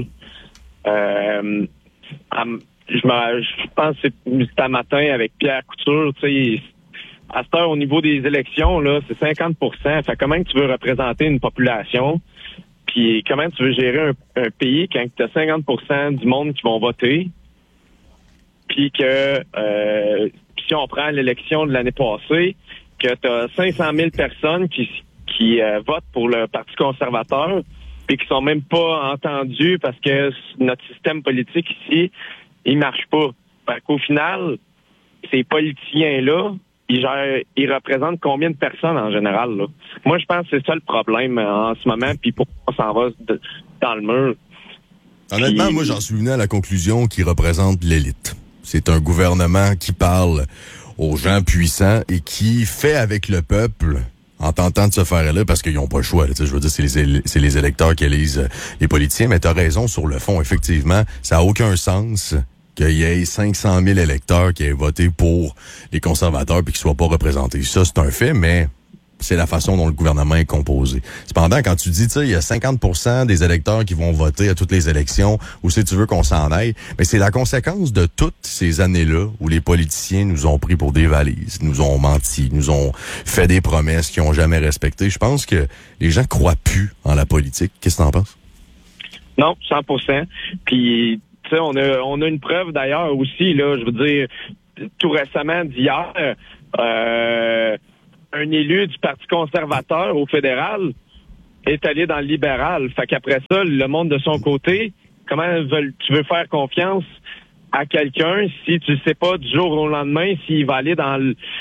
Je pense que c'était un matin avec Pierre Couture, tu sais, à cette heure, au niveau des élections, là, c'est 50%. Fait comment tu veux représenter une population? Puis comment tu veux gérer un pays quand tu as 50% du monde qui vont voter? Puis que si on prend l'élection de l'année passée, que tu as 500 000 personnes qui votent pour le Parti conservateur, puis qui sont même pas entendues parce que notre système politique ici, il marche pas. Fait qu'au final, ces politiciens-là, ils représentent combien de personnes en général, là? Moi, je pense que c'est ça le problème en ce moment, puis pourquoi on s'en va dans le mur.
Honnêtement, moi, j'en suis venu à la conclusion qu'ils représentent l'élite. C'est un gouvernement qui parle aux gens puissants et qui fait avec le peuple en tentant de se faire élire parce qu'ils n'ont pas le choix. Là, je veux dire, c'est les électeurs qui élisent les politiciens, mais tu as raison sur le fond. Effectivement, ça n'a aucun sens qu'il y ait 500 000 électeurs qui aient voté pour les conservateurs puis qui soient pas représentés. Ça, c'est un fait, mais c'est la façon dont le gouvernement est composé. Cependant, quand tu dis, tu sais, il y a 50% des électeurs qui vont voter à toutes les élections, ou si tu veux qu'on s'en aille, mais c'est la conséquence de toutes ces années-là où les politiciens nous ont pris pour des valises, nous ont menti, nous ont fait des promesses qu'ils n'ont jamais respectées. Je pense que les gens croient plus en la politique. Qu'est-ce que t'en penses?
Non, 100%. Puis, tu sais, on a une preuve d'ailleurs aussi, là, je veux dire, tout récemment d'hier, un élu du Parti conservateur au fédéral est allé dans le libéral. Fait qu'après ça, le monde de son côté, comment tu veux faire confiance à quelqu'un si tu sais pas du jour au lendemain s'il va aller dans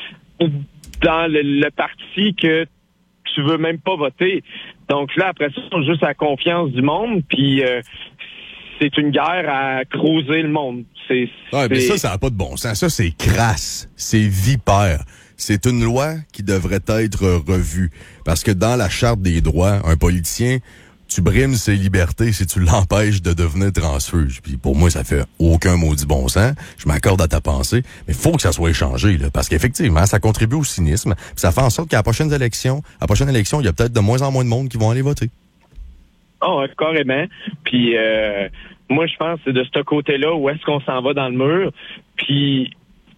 le parti que tu veux même pas voter. Donc là, après ça, c'est juste la confiance du monde, puis c'est une guerre à creuser le monde.
Mais ça n'a pas de bon sens. Ça, c'est crasse. C'est vipère. C'est une loi qui devrait être revue. Parce que dans la Charte des droits, un politicien, tu brimes ses libertés si tu l'empêches de devenir transfuge. Puis pour moi, ça fait aucun maudit bon sens. Je m'accorde à ta pensée. Mais il faut que ça soit échangé, là. Parce qu'effectivement, ça contribue au cynisme. Puis ça fait en sorte qu'à la prochaine élection, il y a peut-être de moins en moins de monde qui vont aller voter.
Oh, carrément. Puis moi, je pense que c'est de ce côté-là où est-ce qu'on s'en va dans le mur. Puis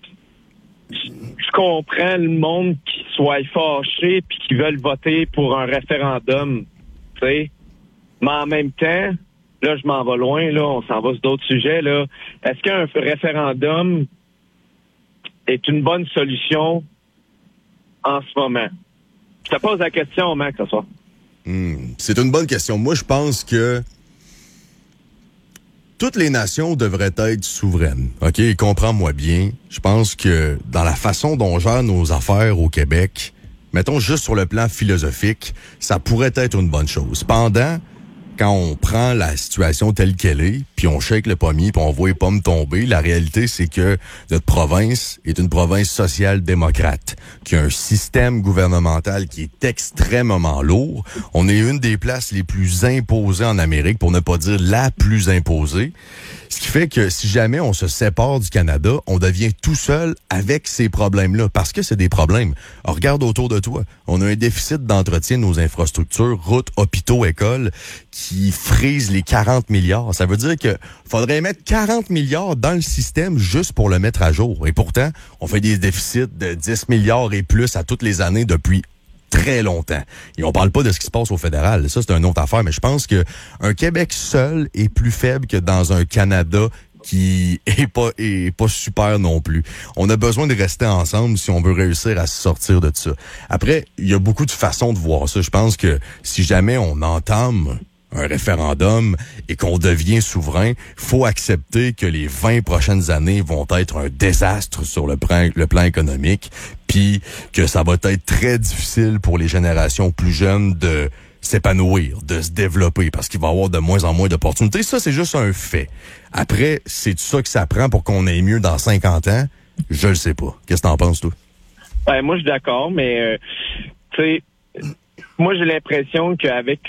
je comprends le monde qui soit fâché puis qui veulent voter pour un référendum, tu sais. Mais en même temps, là, je m'en vais loin, là, on s'en va sur d'autres sujets, là. Est-ce qu'un référendum est une bonne solution en ce moment? Je te pose la question, Max, ce soir.
C'est une bonne question. Moi, je pense que toutes les nations devraient être souveraines. OK? Et comprends-moi bien. Je pense que dans la façon dont on gère nos affaires au Québec, mettons juste sur le plan philosophique, ça pourrait être une bonne chose. Cependant, quand on prend la situation telle qu'elle est, puis on shake le pommier, puis on voit les pommes tomber, la réalité, c'est que notre province est une province social-démocrate, qui a un système gouvernemental qui est extrêmement lourd. On est une des places les plus imposées en Amérique, pour ne pas dire la plus imposée. Ce qui fait que si jamais on se sépare du Canada, on devient tout seul avec ces problèmes-là, parce que c'est des problèmes. Alors, regarde autour de toi. On a un déficit d'entretien de nos infrastructures, routes, hôpitaux, écoles, qui frise les 40 milliards. Ça veut dire que faudrait mettre 40 milliards dans le système juste pour le mettre à jour. Et pourtant, on fait des déficits de 10 milliards et plus à toutes les années depuis très longtemps. Et on parle pas de ce qui se passe au fédéral. Ça, c'est une autre affaire. Mais je pense que un Québec seul est plus faible que dans un Canada qui est pas super non plus. On a besoin de rester ensemble si on veut réussir à se sortir de ça. Après, il y a beaucoup de façons de voir ça. Je pense que si jamais on entame un référendum et qu'on devient souverain, faut accepter que les 20 prochaines années vont être un désastre sur le plan économique, puis que ça va être très difficile pour les générations plus jeunes de s'épanouir, de se développer, parce qu'il va y avoir de moins en moins d'opportunités. Ça, c'est juste un fait. Après, c'est ça que ça prend pour qu'on aille mieux dans 50 ans? Je le sais pas. Qu'est-ce que t'en penses, toi?
Ben, moi, je suis d'accord, mais tu sais, moi, j'ai l'impression qu'avec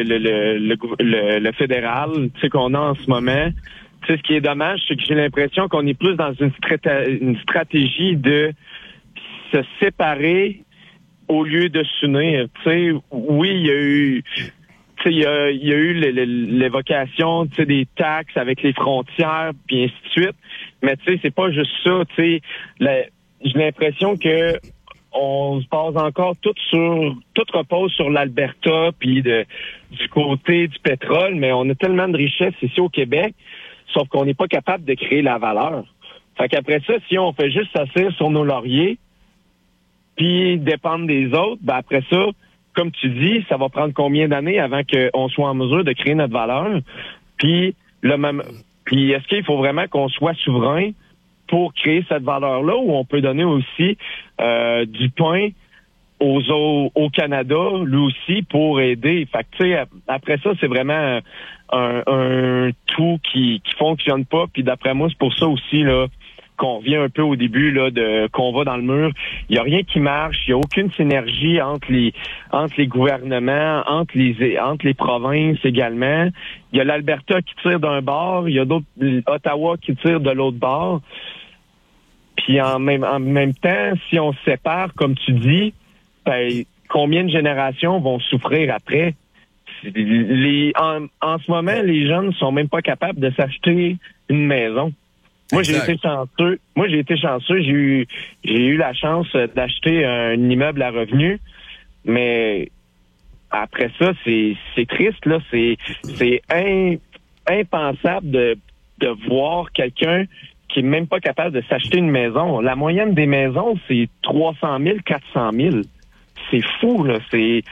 le fédéral, tu sais, qu'on a en ce moment, tu sais, ce qui est dommage, c'est que j'ai l'impression qu'on est plus dans une stratégie de se séparer au lieu de s'unir. Tu sais, oui, il y a eu, tu sais, il y a eu l'évocation, tu sais, des taxes avec les frontières, puis ainsi de suite. Mais tu sais, c'est pas juste ça. Tu sais, j'ai l'impression que on se base encore tout repose sur l'Alberta puis du côté du pétrole, mais on a tellement de richesses ici au Québec, sauf qu'on n'est pas capable de créer la valeur. Fait qu'après ça, si on fait juste s'asseoir sur nos lauriers puis dépendre des autres, ben après ça, comme tu dis, ça va prendre combien d'années avant qu'on soit en mesure de créer notre valeur? Puis est-ce qu'il faut vraiment qu'on soit souverain pour créer cette valeur-là, où on peut donner aussi du pain au Canada, lui aussi, pour aider. Fait que, tu sais, après ça, c'est vraiment un tout qui fonctionne pas. Puis d'après moi, c'est pour ça aussi là qu'on vient un peu au début là qu'on va dans le mur. Il y a rien qui marche. Il y a aucune synergie entre les gouvernements, entre les provinces également. Il y a l'Alberta qui tire d'un bord, il y a Ottawa qui tire de l'autre bord. Puis en même temps, si on se sépare, comme tu dis, ben, combien de générations vont souffrir après? En ce moment, les jeunes ne sont même pas capables de s'acheter une maison. Moi, j'ai été chanceux. J'ai eu la chance d'acheter un immeuble à revenu, mais après ça, c'est triste, là. C'est impensable de voir quelqu'un qui est même pas capable de s'acheter une maison. La moyenne des maisons, c'est 300 000, 400 000. c'est fou, là. C'est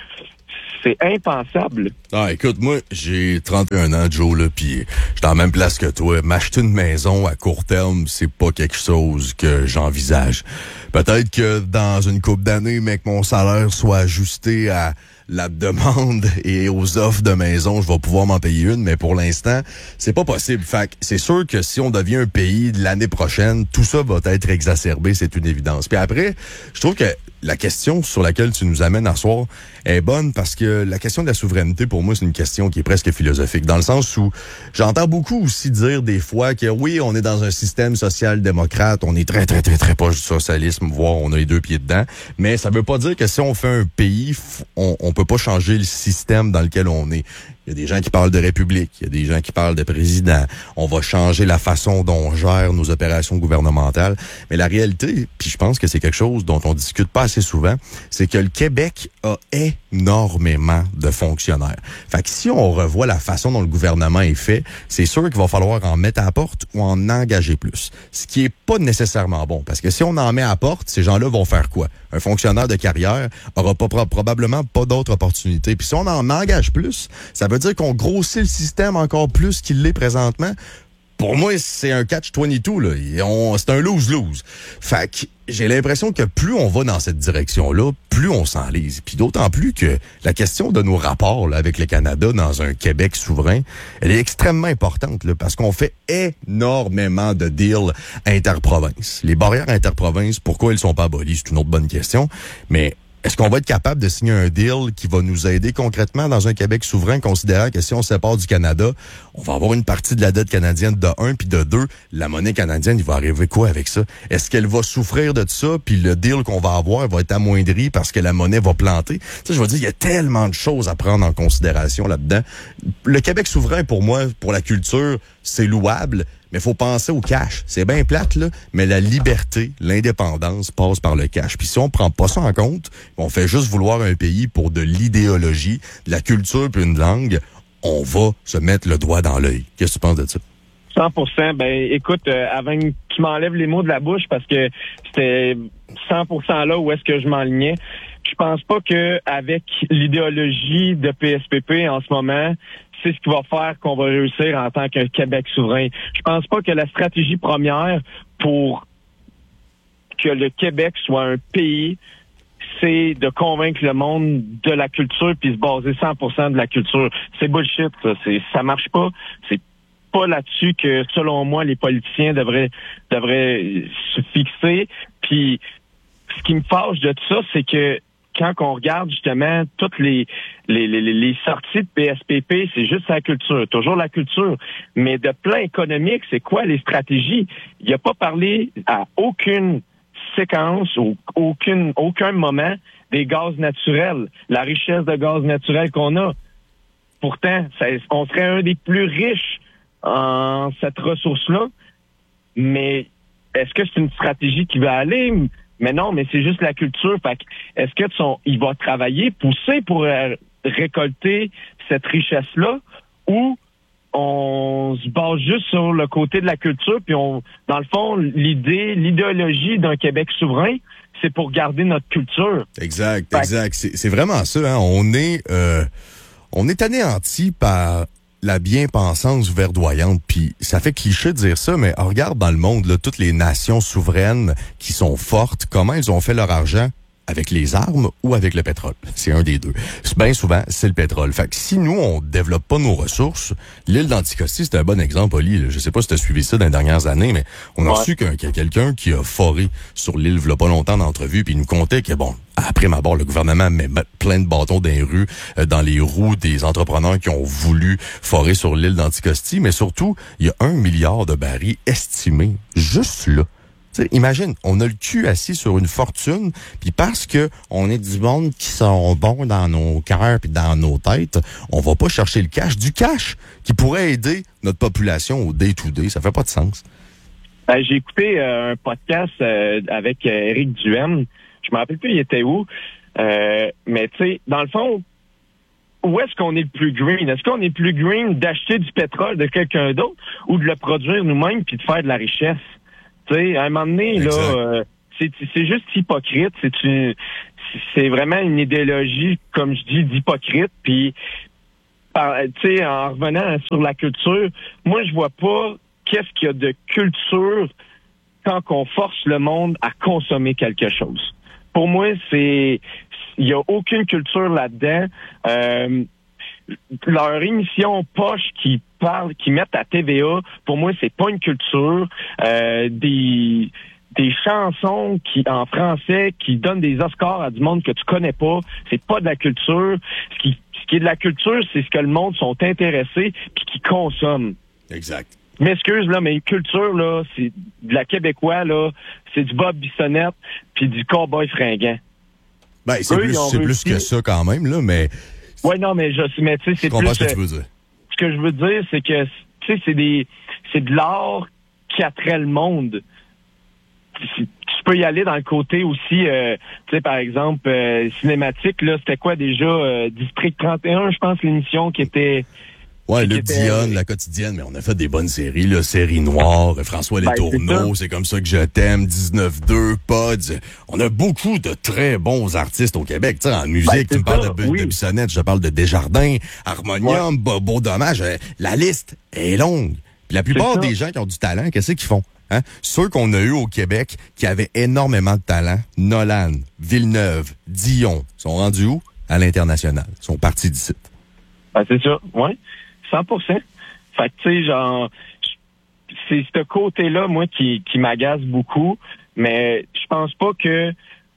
impensable.
Ah, écoute, moi, j'ai 31 ans, Joe, là, pis j'étais en même place que toi. M'acheter une maison à court terme, c'est pas quelque chose que j'envisage. Peut-être que dans une couple d'années, mais que mon salaire soit ajusté à la demande et aux offres de maison, je vais pouvoir m'en payer une, mais pour l'instant, c'est pas possible. Fait que c'est sûr que si on devient un pays l'année prochaine, tout ça va être exacerbé, c'est une évidence. Puis après, je trouve que la question sur laquelle tu nous amènes à soir est bonne parce que la question de la souveraineté, pour moi, c'est une question qui est presque philosophique. Dans le sens où j'entends beaucoup aussi dire des fois que oui, on est dans un système social-démocrate, on est très, très, très, très proche du socialisme, voire on a les deux pieds dedans. Mais ça veut pas dire que si on fait un pays, on peut pas changer le système dans lequel on est. Il y a des gens qui parlent de république, il y a des gens qui parlent de président. On va changer la façon dont on gère nos opérations gouvernementales. Mais la réalité, puis je pense que c'est quelque chose dont on discute pas assez souvent, c'est que le Québec a énormément de fonctionnaires. Fait que si on revoit la façon dont le gouvernement est fait, c'est sûr qu'il va falloir en mettre à la porte ou en engager plus. Ce qui est pas nécessairement bon. Parce que si on en met à la porte, ces gens-là vont faire quoi? Un fonctionnaire de carrière aura probablement pas d'autres opportunités. Puis si on en engage plus, ça veut dire qu'on grossit le système encore plus qu'il l'est présentement. Pour moi, c'est un catch-22, là. C'est un lose-lose. Fait que j'ai l'impression que plus on va dans cette direction-là, plus on s'enlise. Puis d'autant plus que la question de nos rapports là, avec le Canada dans un Québec souverain, elle est extrêmement importante, là, parce qu'on fait énormément de deals interprovinces. Les barrières interprovinces, pourquoi elles sont pas abolies, c'est une autre bonne question. Mais est-ce qu'on va être capable de signer un deal qui va nous aider concrètement dans un Québec souverain, considérant que si on se sépare du Canada, on va avoir une partie de la dette canadienne de 1, puis de 2, la monnaie canadienne, il va arriver quoi avec ça? Est-ce qu'elle va souffrir de ça, puis le deal qu'on va avoir va être amoindri parce que la monnaie va planter? Ça, je veux dire, il y a tellement de choses à prendre en considération là-dedans. Le Québec souverain, pour moi, pour la culture, c'est louable, mais faut penser au cash. C'est bien plate, là, mais la liberté, l'indépendance passe par le cash. Puis si on prend pas ça en compte, on fait juste vouloir un pays pour de l'idéologie, de la culture puis une langue, on va se mettre le doigt dans l'œil. Qu'est-ce que tu penses de ça?
100%. Ben, écoute, avant que tu m'enlèves les mots de la bouche, parce que c'était 100% là où est-ce que je m'enlignais. Je pense pas que avec l'idéologie de PSPP en ce moment, c'est ce qui va faire qu'on va réussir en tant qu'un Québec souverain. Je pense pas que la stratégie première pour que le Québec soit un pays, c'est de convaincre le monde de la culture puis se baser 100% de la culture. C'est bullshit, ça. Ça marche pas. C'est pas là-dessus que, selon moi, les politiciens devraient se fixer. Puis, ce qui me fâche de tout ça, c'est que quand on regarde justement toutes les sorties de PSPP, c'est juste la culture, toujours la culture. Mais de plan économique, c'est quoi les stratégies? Il n'a pas parlé à aucune séquence ou aucun moment des gaz naturels, la richesse de gaz naturel qu'on a. Pourtant, on serait un des plus riches en cette ressource-là. Mais est-ce que c'est une stratégie qui va aller? Mais non, mais c'est juste la culture. Fait que, est-ce que il va travailler, pousser pour récolter cette richesse-là, ou on se base juste sur le côté de la culture, puis dans le fond, l'idéologie d'un Québec souverain, c'est pour garder notre culture.
Exact. C'est vraiment ça, hein. On est anéanti par la bien-pensance verdoyante, puis ça fait cliché de dire ça, mais regarde dans le monde, là, toutes les nations souveraines qui sont fortes, comment elles ont fait leur argent? Avec les armes ou avec le pétrole. C'est un des deux. Bien souvent, c'est le pétrole. Fait que si nous, on développe pas nos ressources, l'île d'Anticosti, c'est un bon exemple, Oli. Je sais pas si tu as suivi ça dans les dernières années, mais on a reçu qu'il y a quelqu'un qui a foré sur l'île il y a pas longtemps d'entrevue, puis il nous contait que, bon, après ma barre, le gouvernement met plein de bâtons dans les rues, dans les roues des entrepreneurs qui ont voulu forer sur l'île d'Anticosti, mais surtout, il y a 1 milliard de barils estimés juste là. T'sais, imagine, on a le cul assis sur une fortune, puis parce que on est du monde qui sont bons dans nos cœurs puis dans nos têtes, on va pas chercher le cash, du cash qui pourrait aider notre population au day-to-day. Ça fait pas de sens.
J'ai écouté un podcast avec Éric Duhaime. Je me rappelle plus il était où. Mais tu sais, dans le fond, où est-ce qu'on est le plus green? Est-ce qu'on est plus green d'acheter du pétrole de quelqu'un d'autre ou de le produire nous-mêmes puis de faire de la richesse? Tu sais, à un moment donné, là, c'est juste hypocrite. c'est vraiment une idéologie, comme je dis, d'hypocrite. Puis, tu sais, en revenant sur la culture, moi, je vois pas qu'est-ce qu'il y a de culture quand on force le monde à consommer quelque chose. Pour moi, il y a aucune culture là-dedans. Leur émission poche qui mettent à TVA, pour moi, c'est pas une culture. Des chansons en français qui donnent des Oscars à du monde que tu connais pas, c'est pas de la culture. Ce qui est de la culture, c'est ce que le monde sont intéressés puis qui consomment.
Exact.
Je m'excuse, là, mais une culture, là, c'est de la québécois, là, c'est du Bob Bissonnette puis du cowboy fringant.
Ben, c'est plus que ça quand même, là, mais...
Ouais, non, mais tu sais, c'est plus...
Je comprends ce que tu veux dire.
Ce que je veux dire, c'est que, tu sais, c'est de l'art qui attrait le monde. Tu peux y aller dans le côté aussi, tu sais, par exemple, cinématique, là, c'était quoi déjà? District 31, je pense, l'émission qui était...
Ouais, Luc Dionne, La Quotidienne, mais on a fait des bonnes séries, là, Série Noire, François Letourneau, c'est comme ça que je t'aime, 19-2, Pods. On a beaucoup de très bons artistes au Québec. Tu sais, en musique, tu me parles de Bissonnette, je te parle de Desjardins, Harmonium, Beau Dommage. La liste est longue. Puis la plupart des gens qui ont du talent, qu'est-ce qu'ils font? Hein? Ceux qu'on a eu au Québec qui avaient énormément de talent, Nolan, Villeneuve, Dion, sont rendus où? À l'international. Ils sont partis d'ici.
Ben, c'est ça, oui. 100%. Fait que, tu sais, genre, c'est ce côté-là, moi, qui m'agace beaucoup, mais je pense pas que,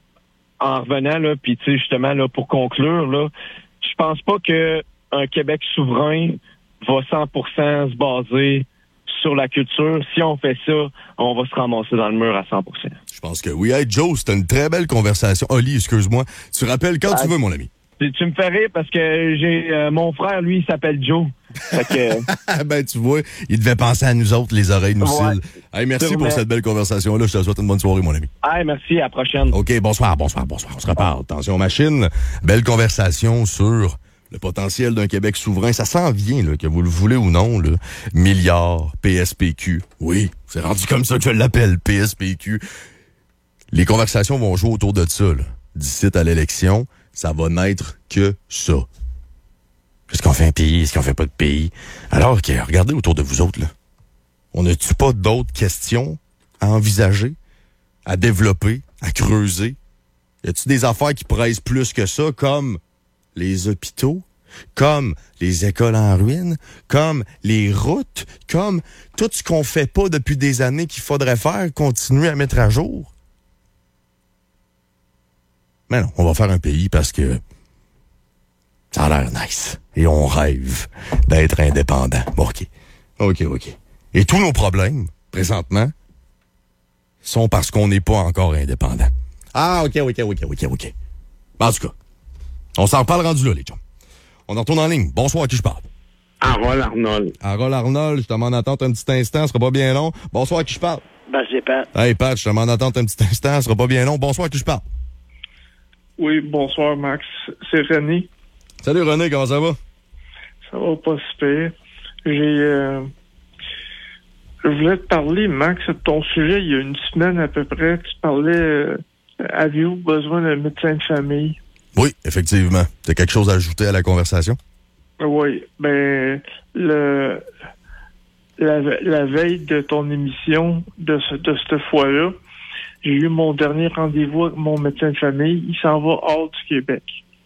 en revenant, là, puis tu sais, justement, là, pour conclure, là, je pense pas que un Québec souverain va 100% se baser sur la culture. Si on fait ça, on va se ramasser dans le mur à 100%.
Je pense que oui. Hey, Joe, c'était une très belle conversation. Oli, excuse-moi. Tu rappelles quand tu veux, mon ami.
Tu me fais rire parce que j'ai mon frère, lui, il s'appelle Joe. Fait que...
ben, tu vois, il devait penser à nous autres, les oreilles nous cils. Hey, merci pour cette belle conversation-là. Je te souhaite une bonne soirée, mon ami.
Hey, merci, à la prochaine.
OK, bonsoir. On se reparle. Attention, machine. Belle conversation sur le potentiel d'un Québec souverain. Ça s'en vient, là, que vous le voulez ou non, là. Milliards, PSPQ. Oui, c'est rendu comme ça que je l'appelle, PSPQ. Les conversations vont jouer autour de ça, là. D'ici à l'élection, ça va n'être que ça. Est-ce qu'on fait un pays? Est-ce qu'on fait pas de pays? Alors que, regardez autour de vous autres, là. On n'a-tu pas d'autres questions à envisager, à développer, à creuser? Y a-tu des affaires qui pressent plus que ça, comme les hôpitaux, comme les écoles en ruine, comme les routes, comme tout ce qu'on fait pas depuis des années qu'il faudrait faire, continuer à mettre à jour? Mais non, on va faire un pays parce que ça a l'air nice. Et on rêve d'être indépendant. Bon, OK. Et tous nos problèmes, présentement, sont parce qu'on n'est pas encore indépendant. Ah, OK. Ben, en tout cas, on s'en reparle rendu là, les chums. On en retourne en ligne. Bonsoir, à qui je parle?
Harold Arnold.
Harold Arnold, je te m'en attente un petit instant, ce sera pas bien long. Bonsoir, à qui je parle?
Ben, c'est Pat.
Hey, Pat, je te m'en attente un petit instant, ce sera pas bien long. Bonsoir, à qui je parle?
Oui, bonsoir, Max. C'est René.
Salut, René, comment ça va?
Ça va pas si pire. Je voulais te parler, Max, de ton sujet. Il y a une semaine à peu près, tu parlais, avez-vous besoin d'un médecin de famille?
Oui, effectivement. T'as quelque chose à ajouter à la conversation?
Oui, ben, la veille de ton émission, de cette fois-là, j'ai eu mon dernier rendez-vous avec mon médecin de famille. Il s'en va hors du Québec.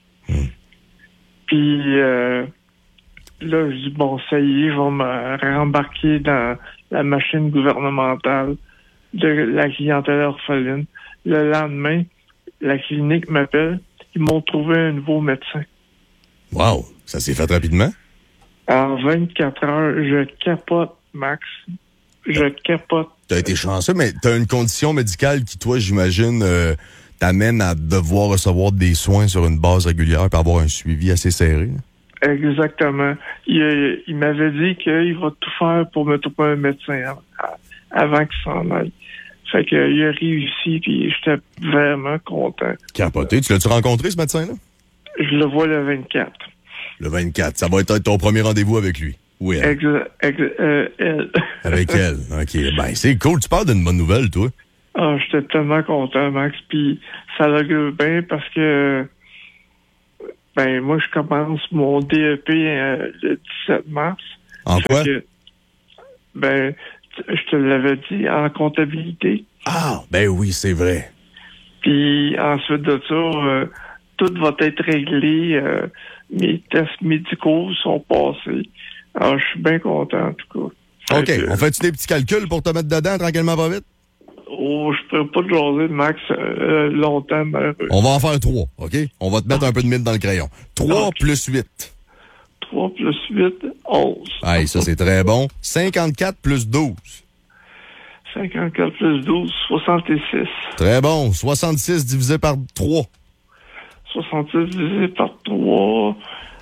Puis là, je dis, bon, ça y est, je vais me rembarquer dans la machine gouvernementale de la clientèle orpheline. Le lendemain, la clinique m'appelle. Ils m'ont trouvé un nouveau médecin.
Wow! Ça s'est fait rapidement?
En 24 heures, je capote, Max. Je capote.
T'as été chanceux, mais t'as une condition médicale qui, toi, j'imagine, t'amène à devoir recevoir des soins sur une base régulière et avoir un suivi assez serré.
Exactement. Il m'avait dit qu'il va tout faire pour me trouver un médecin avant qu'il s'en aille. Fait qu'il a réussi, puis j'étais vraiment content.
Capoté. Tu l'as-tu rencontré, ce médecin-là?
Je le vois le 24.
Le 24. Ça va être ton premier rendez-vous avec lui. Oui.
Elle.
Avec elle. OK. Ben, c'est cool. Tu parles d'une bonne nouvelle, toi.
Ah, j'étais tellement content, Max. Puis ça l'augure bien parce que moi, je commence mon DEP le 17 mars.
En quoi?
Je te l'avais dit, en comptabilité.
Ah, ben oui, c'est vrai.
Puis ensuite de ça, tout va être réglé. Mes tests médicaux sont passés. Alors, je suis bien content, en tout cas.
OK. On fait-tu des petits calculs pour te mettre dedans tranquillement, pas vite?
Oh, je pourrais pas te jaser, Max, longtemps, malheureux.
On va en faire 3, OK? On va te mettre un peu de mine dans le crayon. 3 plus 8.
3 plus 8, 11.
Hey, ça, c'est très bon. 54 plus 12.
54 plus 12, 66.
Très bon. 66 divisé par 3.
66 divisé par 3,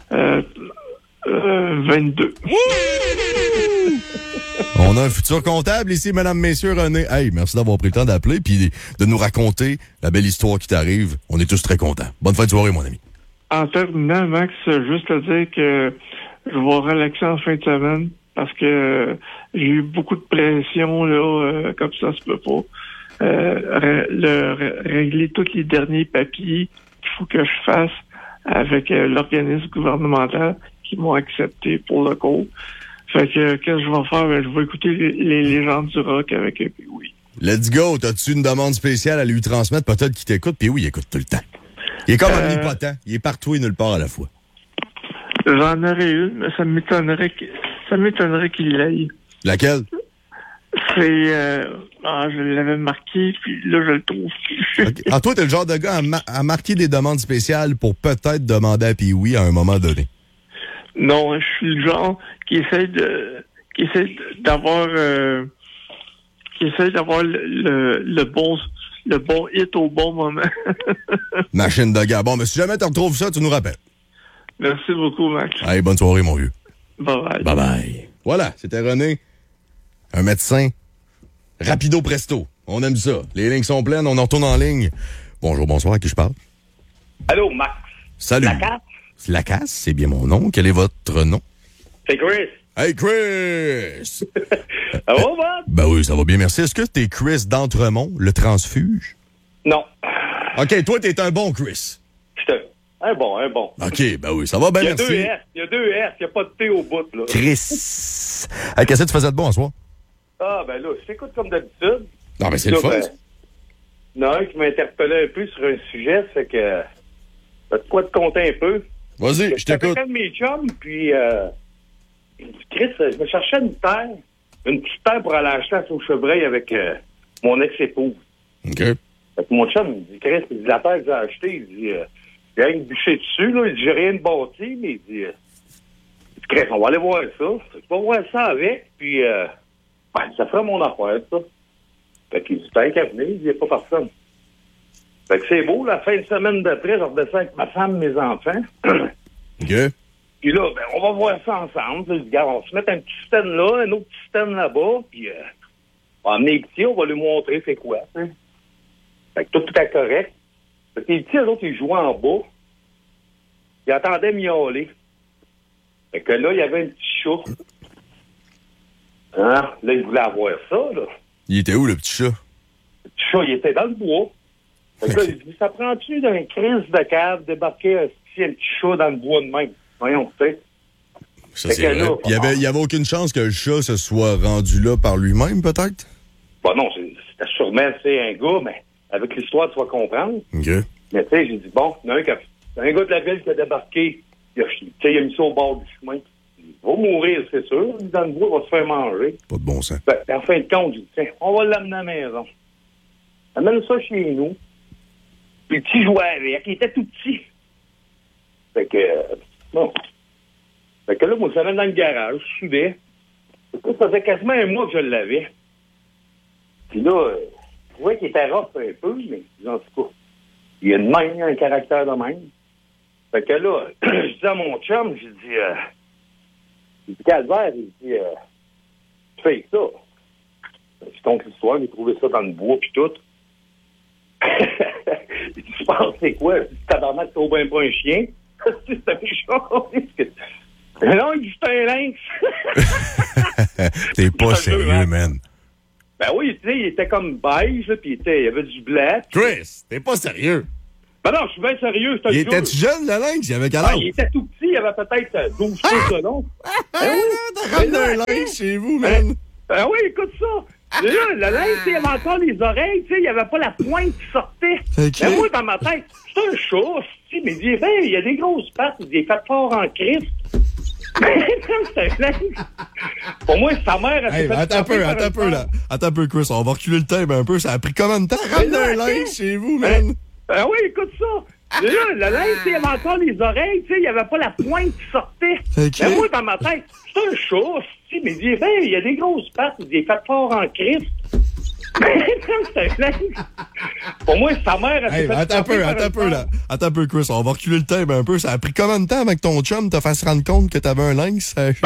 22.
On a un futur comptable ici, mesdames, messieurs, René. Hey, merci d'avoir pris le temps d'appeler puis de nous raconter la belle histoire qui t'arrive. On est tous très contents. Bonne fin de soirée, mon ami.
En terminant, Max, juste te dire que je vais relaxer en fin de semaine parce que j'ai eu beaucoup de pression, là, comme ça se peut pas. Régler tous les derniers papiers qu'il faut que je fasse avec l'organisme gouvernemental qui m'ont accepté pour le cours. Fait que, qu'est-ce que je vais faire? Je vais écouter les légendes du rock avec Pee-Wee.
Let's go! T'as-tu une demande spéciale à lui transmettre? Peut-être qu'il t'écoute. Pee-Wee, il écoute tout le temps. Il est comme omnipotent. Il est partout et nulle part à la fois.
J'en aurais une, mais ça m'étonnerait qu'il l'aille.
Laquelle?
C'est... je l'avais marqué, puis là, je le trouve plus.
Okay. Ah, toi, t'es le genre de gars à marquer des demandes spéciales pour peut-être demander à Pee-Wee à un moment donné.
Non, je suis le genre qui essaie d'avoir le bon hit au bon moment.
Machine de gars. Bon, mais si jamais tu retrouves ça, tu nous rappelles.
Merci beaucoup, Max.
Allez, bonne soirée, mon vieux.
Bye-bye.
Bye-bye. Voilà, c'était René, un médecin. Rapido presto. On aime ça. Les lignes sont pleines, on en retourne en ligne. Bonjour, bonsoir, à qui je parle?
Allô, Max.
Salut.
Lacasse?
Lacasse, c'est bien mon nom. Quel est votre nom?
C'est Chris.
Hey, Chris!
Ça va, Bob?
Ben oui, ça va bien, merci. Est-ce que t'es Chris d'Entremont, le transfuge?
Non.
OK, toi, t'es un bon Chris.
Un bon.
OK, ben oui, ça va bien, merci.
Il y a deux S, il n'y a pas de T au bout, là.
Chris! Hey, qu'est-ce que tu faisais de bon ce soir?
Ah, ben là, je t'écoute comme d'habitude.
Non, mais c'est le fun.
Il y en a un qui m'a interpellé un peu sur un sujet, c'est que... T'as de quoi te compter un peu?
Vas-y, je t'écoute.
J'étais avec un de mes chums, puis... Chris, je me cherchais une petite terre pour aller acheter à Sauchebreuil avec mon ex-épouse.
OK.
Fait que mon chum, il dit, Chris, il dit, la terre que j'ai achetée, il dit, il y a une bûchée dessus, là, il dit, j'ai rien de bâti, mais il dit, Chris, on va aller voir ça. Je vais voir ça avec, puis, ça fera mon affaire, ça. Fait qu'il dit, t'as qu'à venir, il dit, il n'y a pas personne. Fait que c'est beau, la fin de semaine d'après, je redescends avec ma femme, mes enfants.
OK.
Puis là, ben, on va voir ça ensemble. Je dis, regarde, on va se mettre un petit stand là, un autre petit stand là-bas, puis on va amener les petits, on va lui montrer c'est quoi. Hein. Fait que tout est correct. Fait que les petits, eux autres, ils jouaient en bas. Ils attendaient miauler. Fait que là, il y avait un petit chat. Hein? Là, ils voulaient avoir ça, là.
Il était où, le petit chat?
Le petit chat, il était dans le bois. Fait que là, il dit, ça prend-tu d'un crise de cave débarquer un petit chat dans le bois de même? Voyons, tu sais.
Ça, c'est vrai. Il y avait aucune chance que le chat se soit rendu là par lui-même, peut-être?
Bon, non, c'était sûrement, un gars, mais avec l'histoire, tu vas comprendre.
OK.
Mais tu sais, j'ai dit, bon, il y en a un gars de la ville qui a débarqué, il a mis ça au bord du chemin. Il va mourir, c'est sûr. Dans le bois, il va se faire manger.
Pas de bon sens.
En fin de compte, j'ai dit, tiens, on va l'amener à la maison. Amène ça chez nous. Puis le petit jouait avec. Il était tout petit. Fait que, bon. Fait que là, moi, je l'amène dans le garage, je suivais. Ça faisait quasiment un mois que je l'avais. Puis là, je trouvais qu'il était rough un peu, mais en tout cas, il y a un caractère de même. Fait que là, je dis à mon chum, j'ai dit, Calvaire, il dit, tu fais ça. Je compte l'histoire, j'ai trouvé ça dans le bois puis tout. Il dit, tu penses c'est quoi? Je dis, tabarnak, t'as bien pas un chien? C'est un chat. Non, il dit, c'est un lynx.
T'es pas sérieux, man.
Ben oui, tu sais, il était comme beige, là, puis il y avait du blanc.
Chris, t'es pas sérieux.
Ben non, je suis bien sérieux.
Il était-tu jeune, le lynx? Il avait quel âge?
Il était tout petit, il avait peut-être 12 pouces de long.
Ben oui, t'as ramené un lynx chez vous, man.
Ben oui, écoute ça. Là, le lynx, il avait encore les oreilles, tu sais, il n'y avait pas la pointe qui sortait.
Okay.
Mais moi, dans ma tête, c'est un chat, mais il y a des grosses pattes, il est fait fort en Christ. C'est un lynx. Pour moi, sa mère...
Hey, attends un peu, Chris. On va reculer le thème un peu. Ça a pris combien de temps? Ramener un lynx chez vous, man.
Ben oui, écoute ça. Là, le lynx, il avait encore les oreilles, tu sais, il n'y avait pas la pointe qui sortait.
Okay.
Mais moi, dans ma tête, c'est un chat, mais il y a des grosses pattes, il est fait fort en Christ. C'est un lynx. Pour moi, sa mère...
Hey, attends un peu, Chris. On va reculer le thème un peu. Ça a pris combien de temps avec ton chum te fasse rendre compte que t'avais un lynx?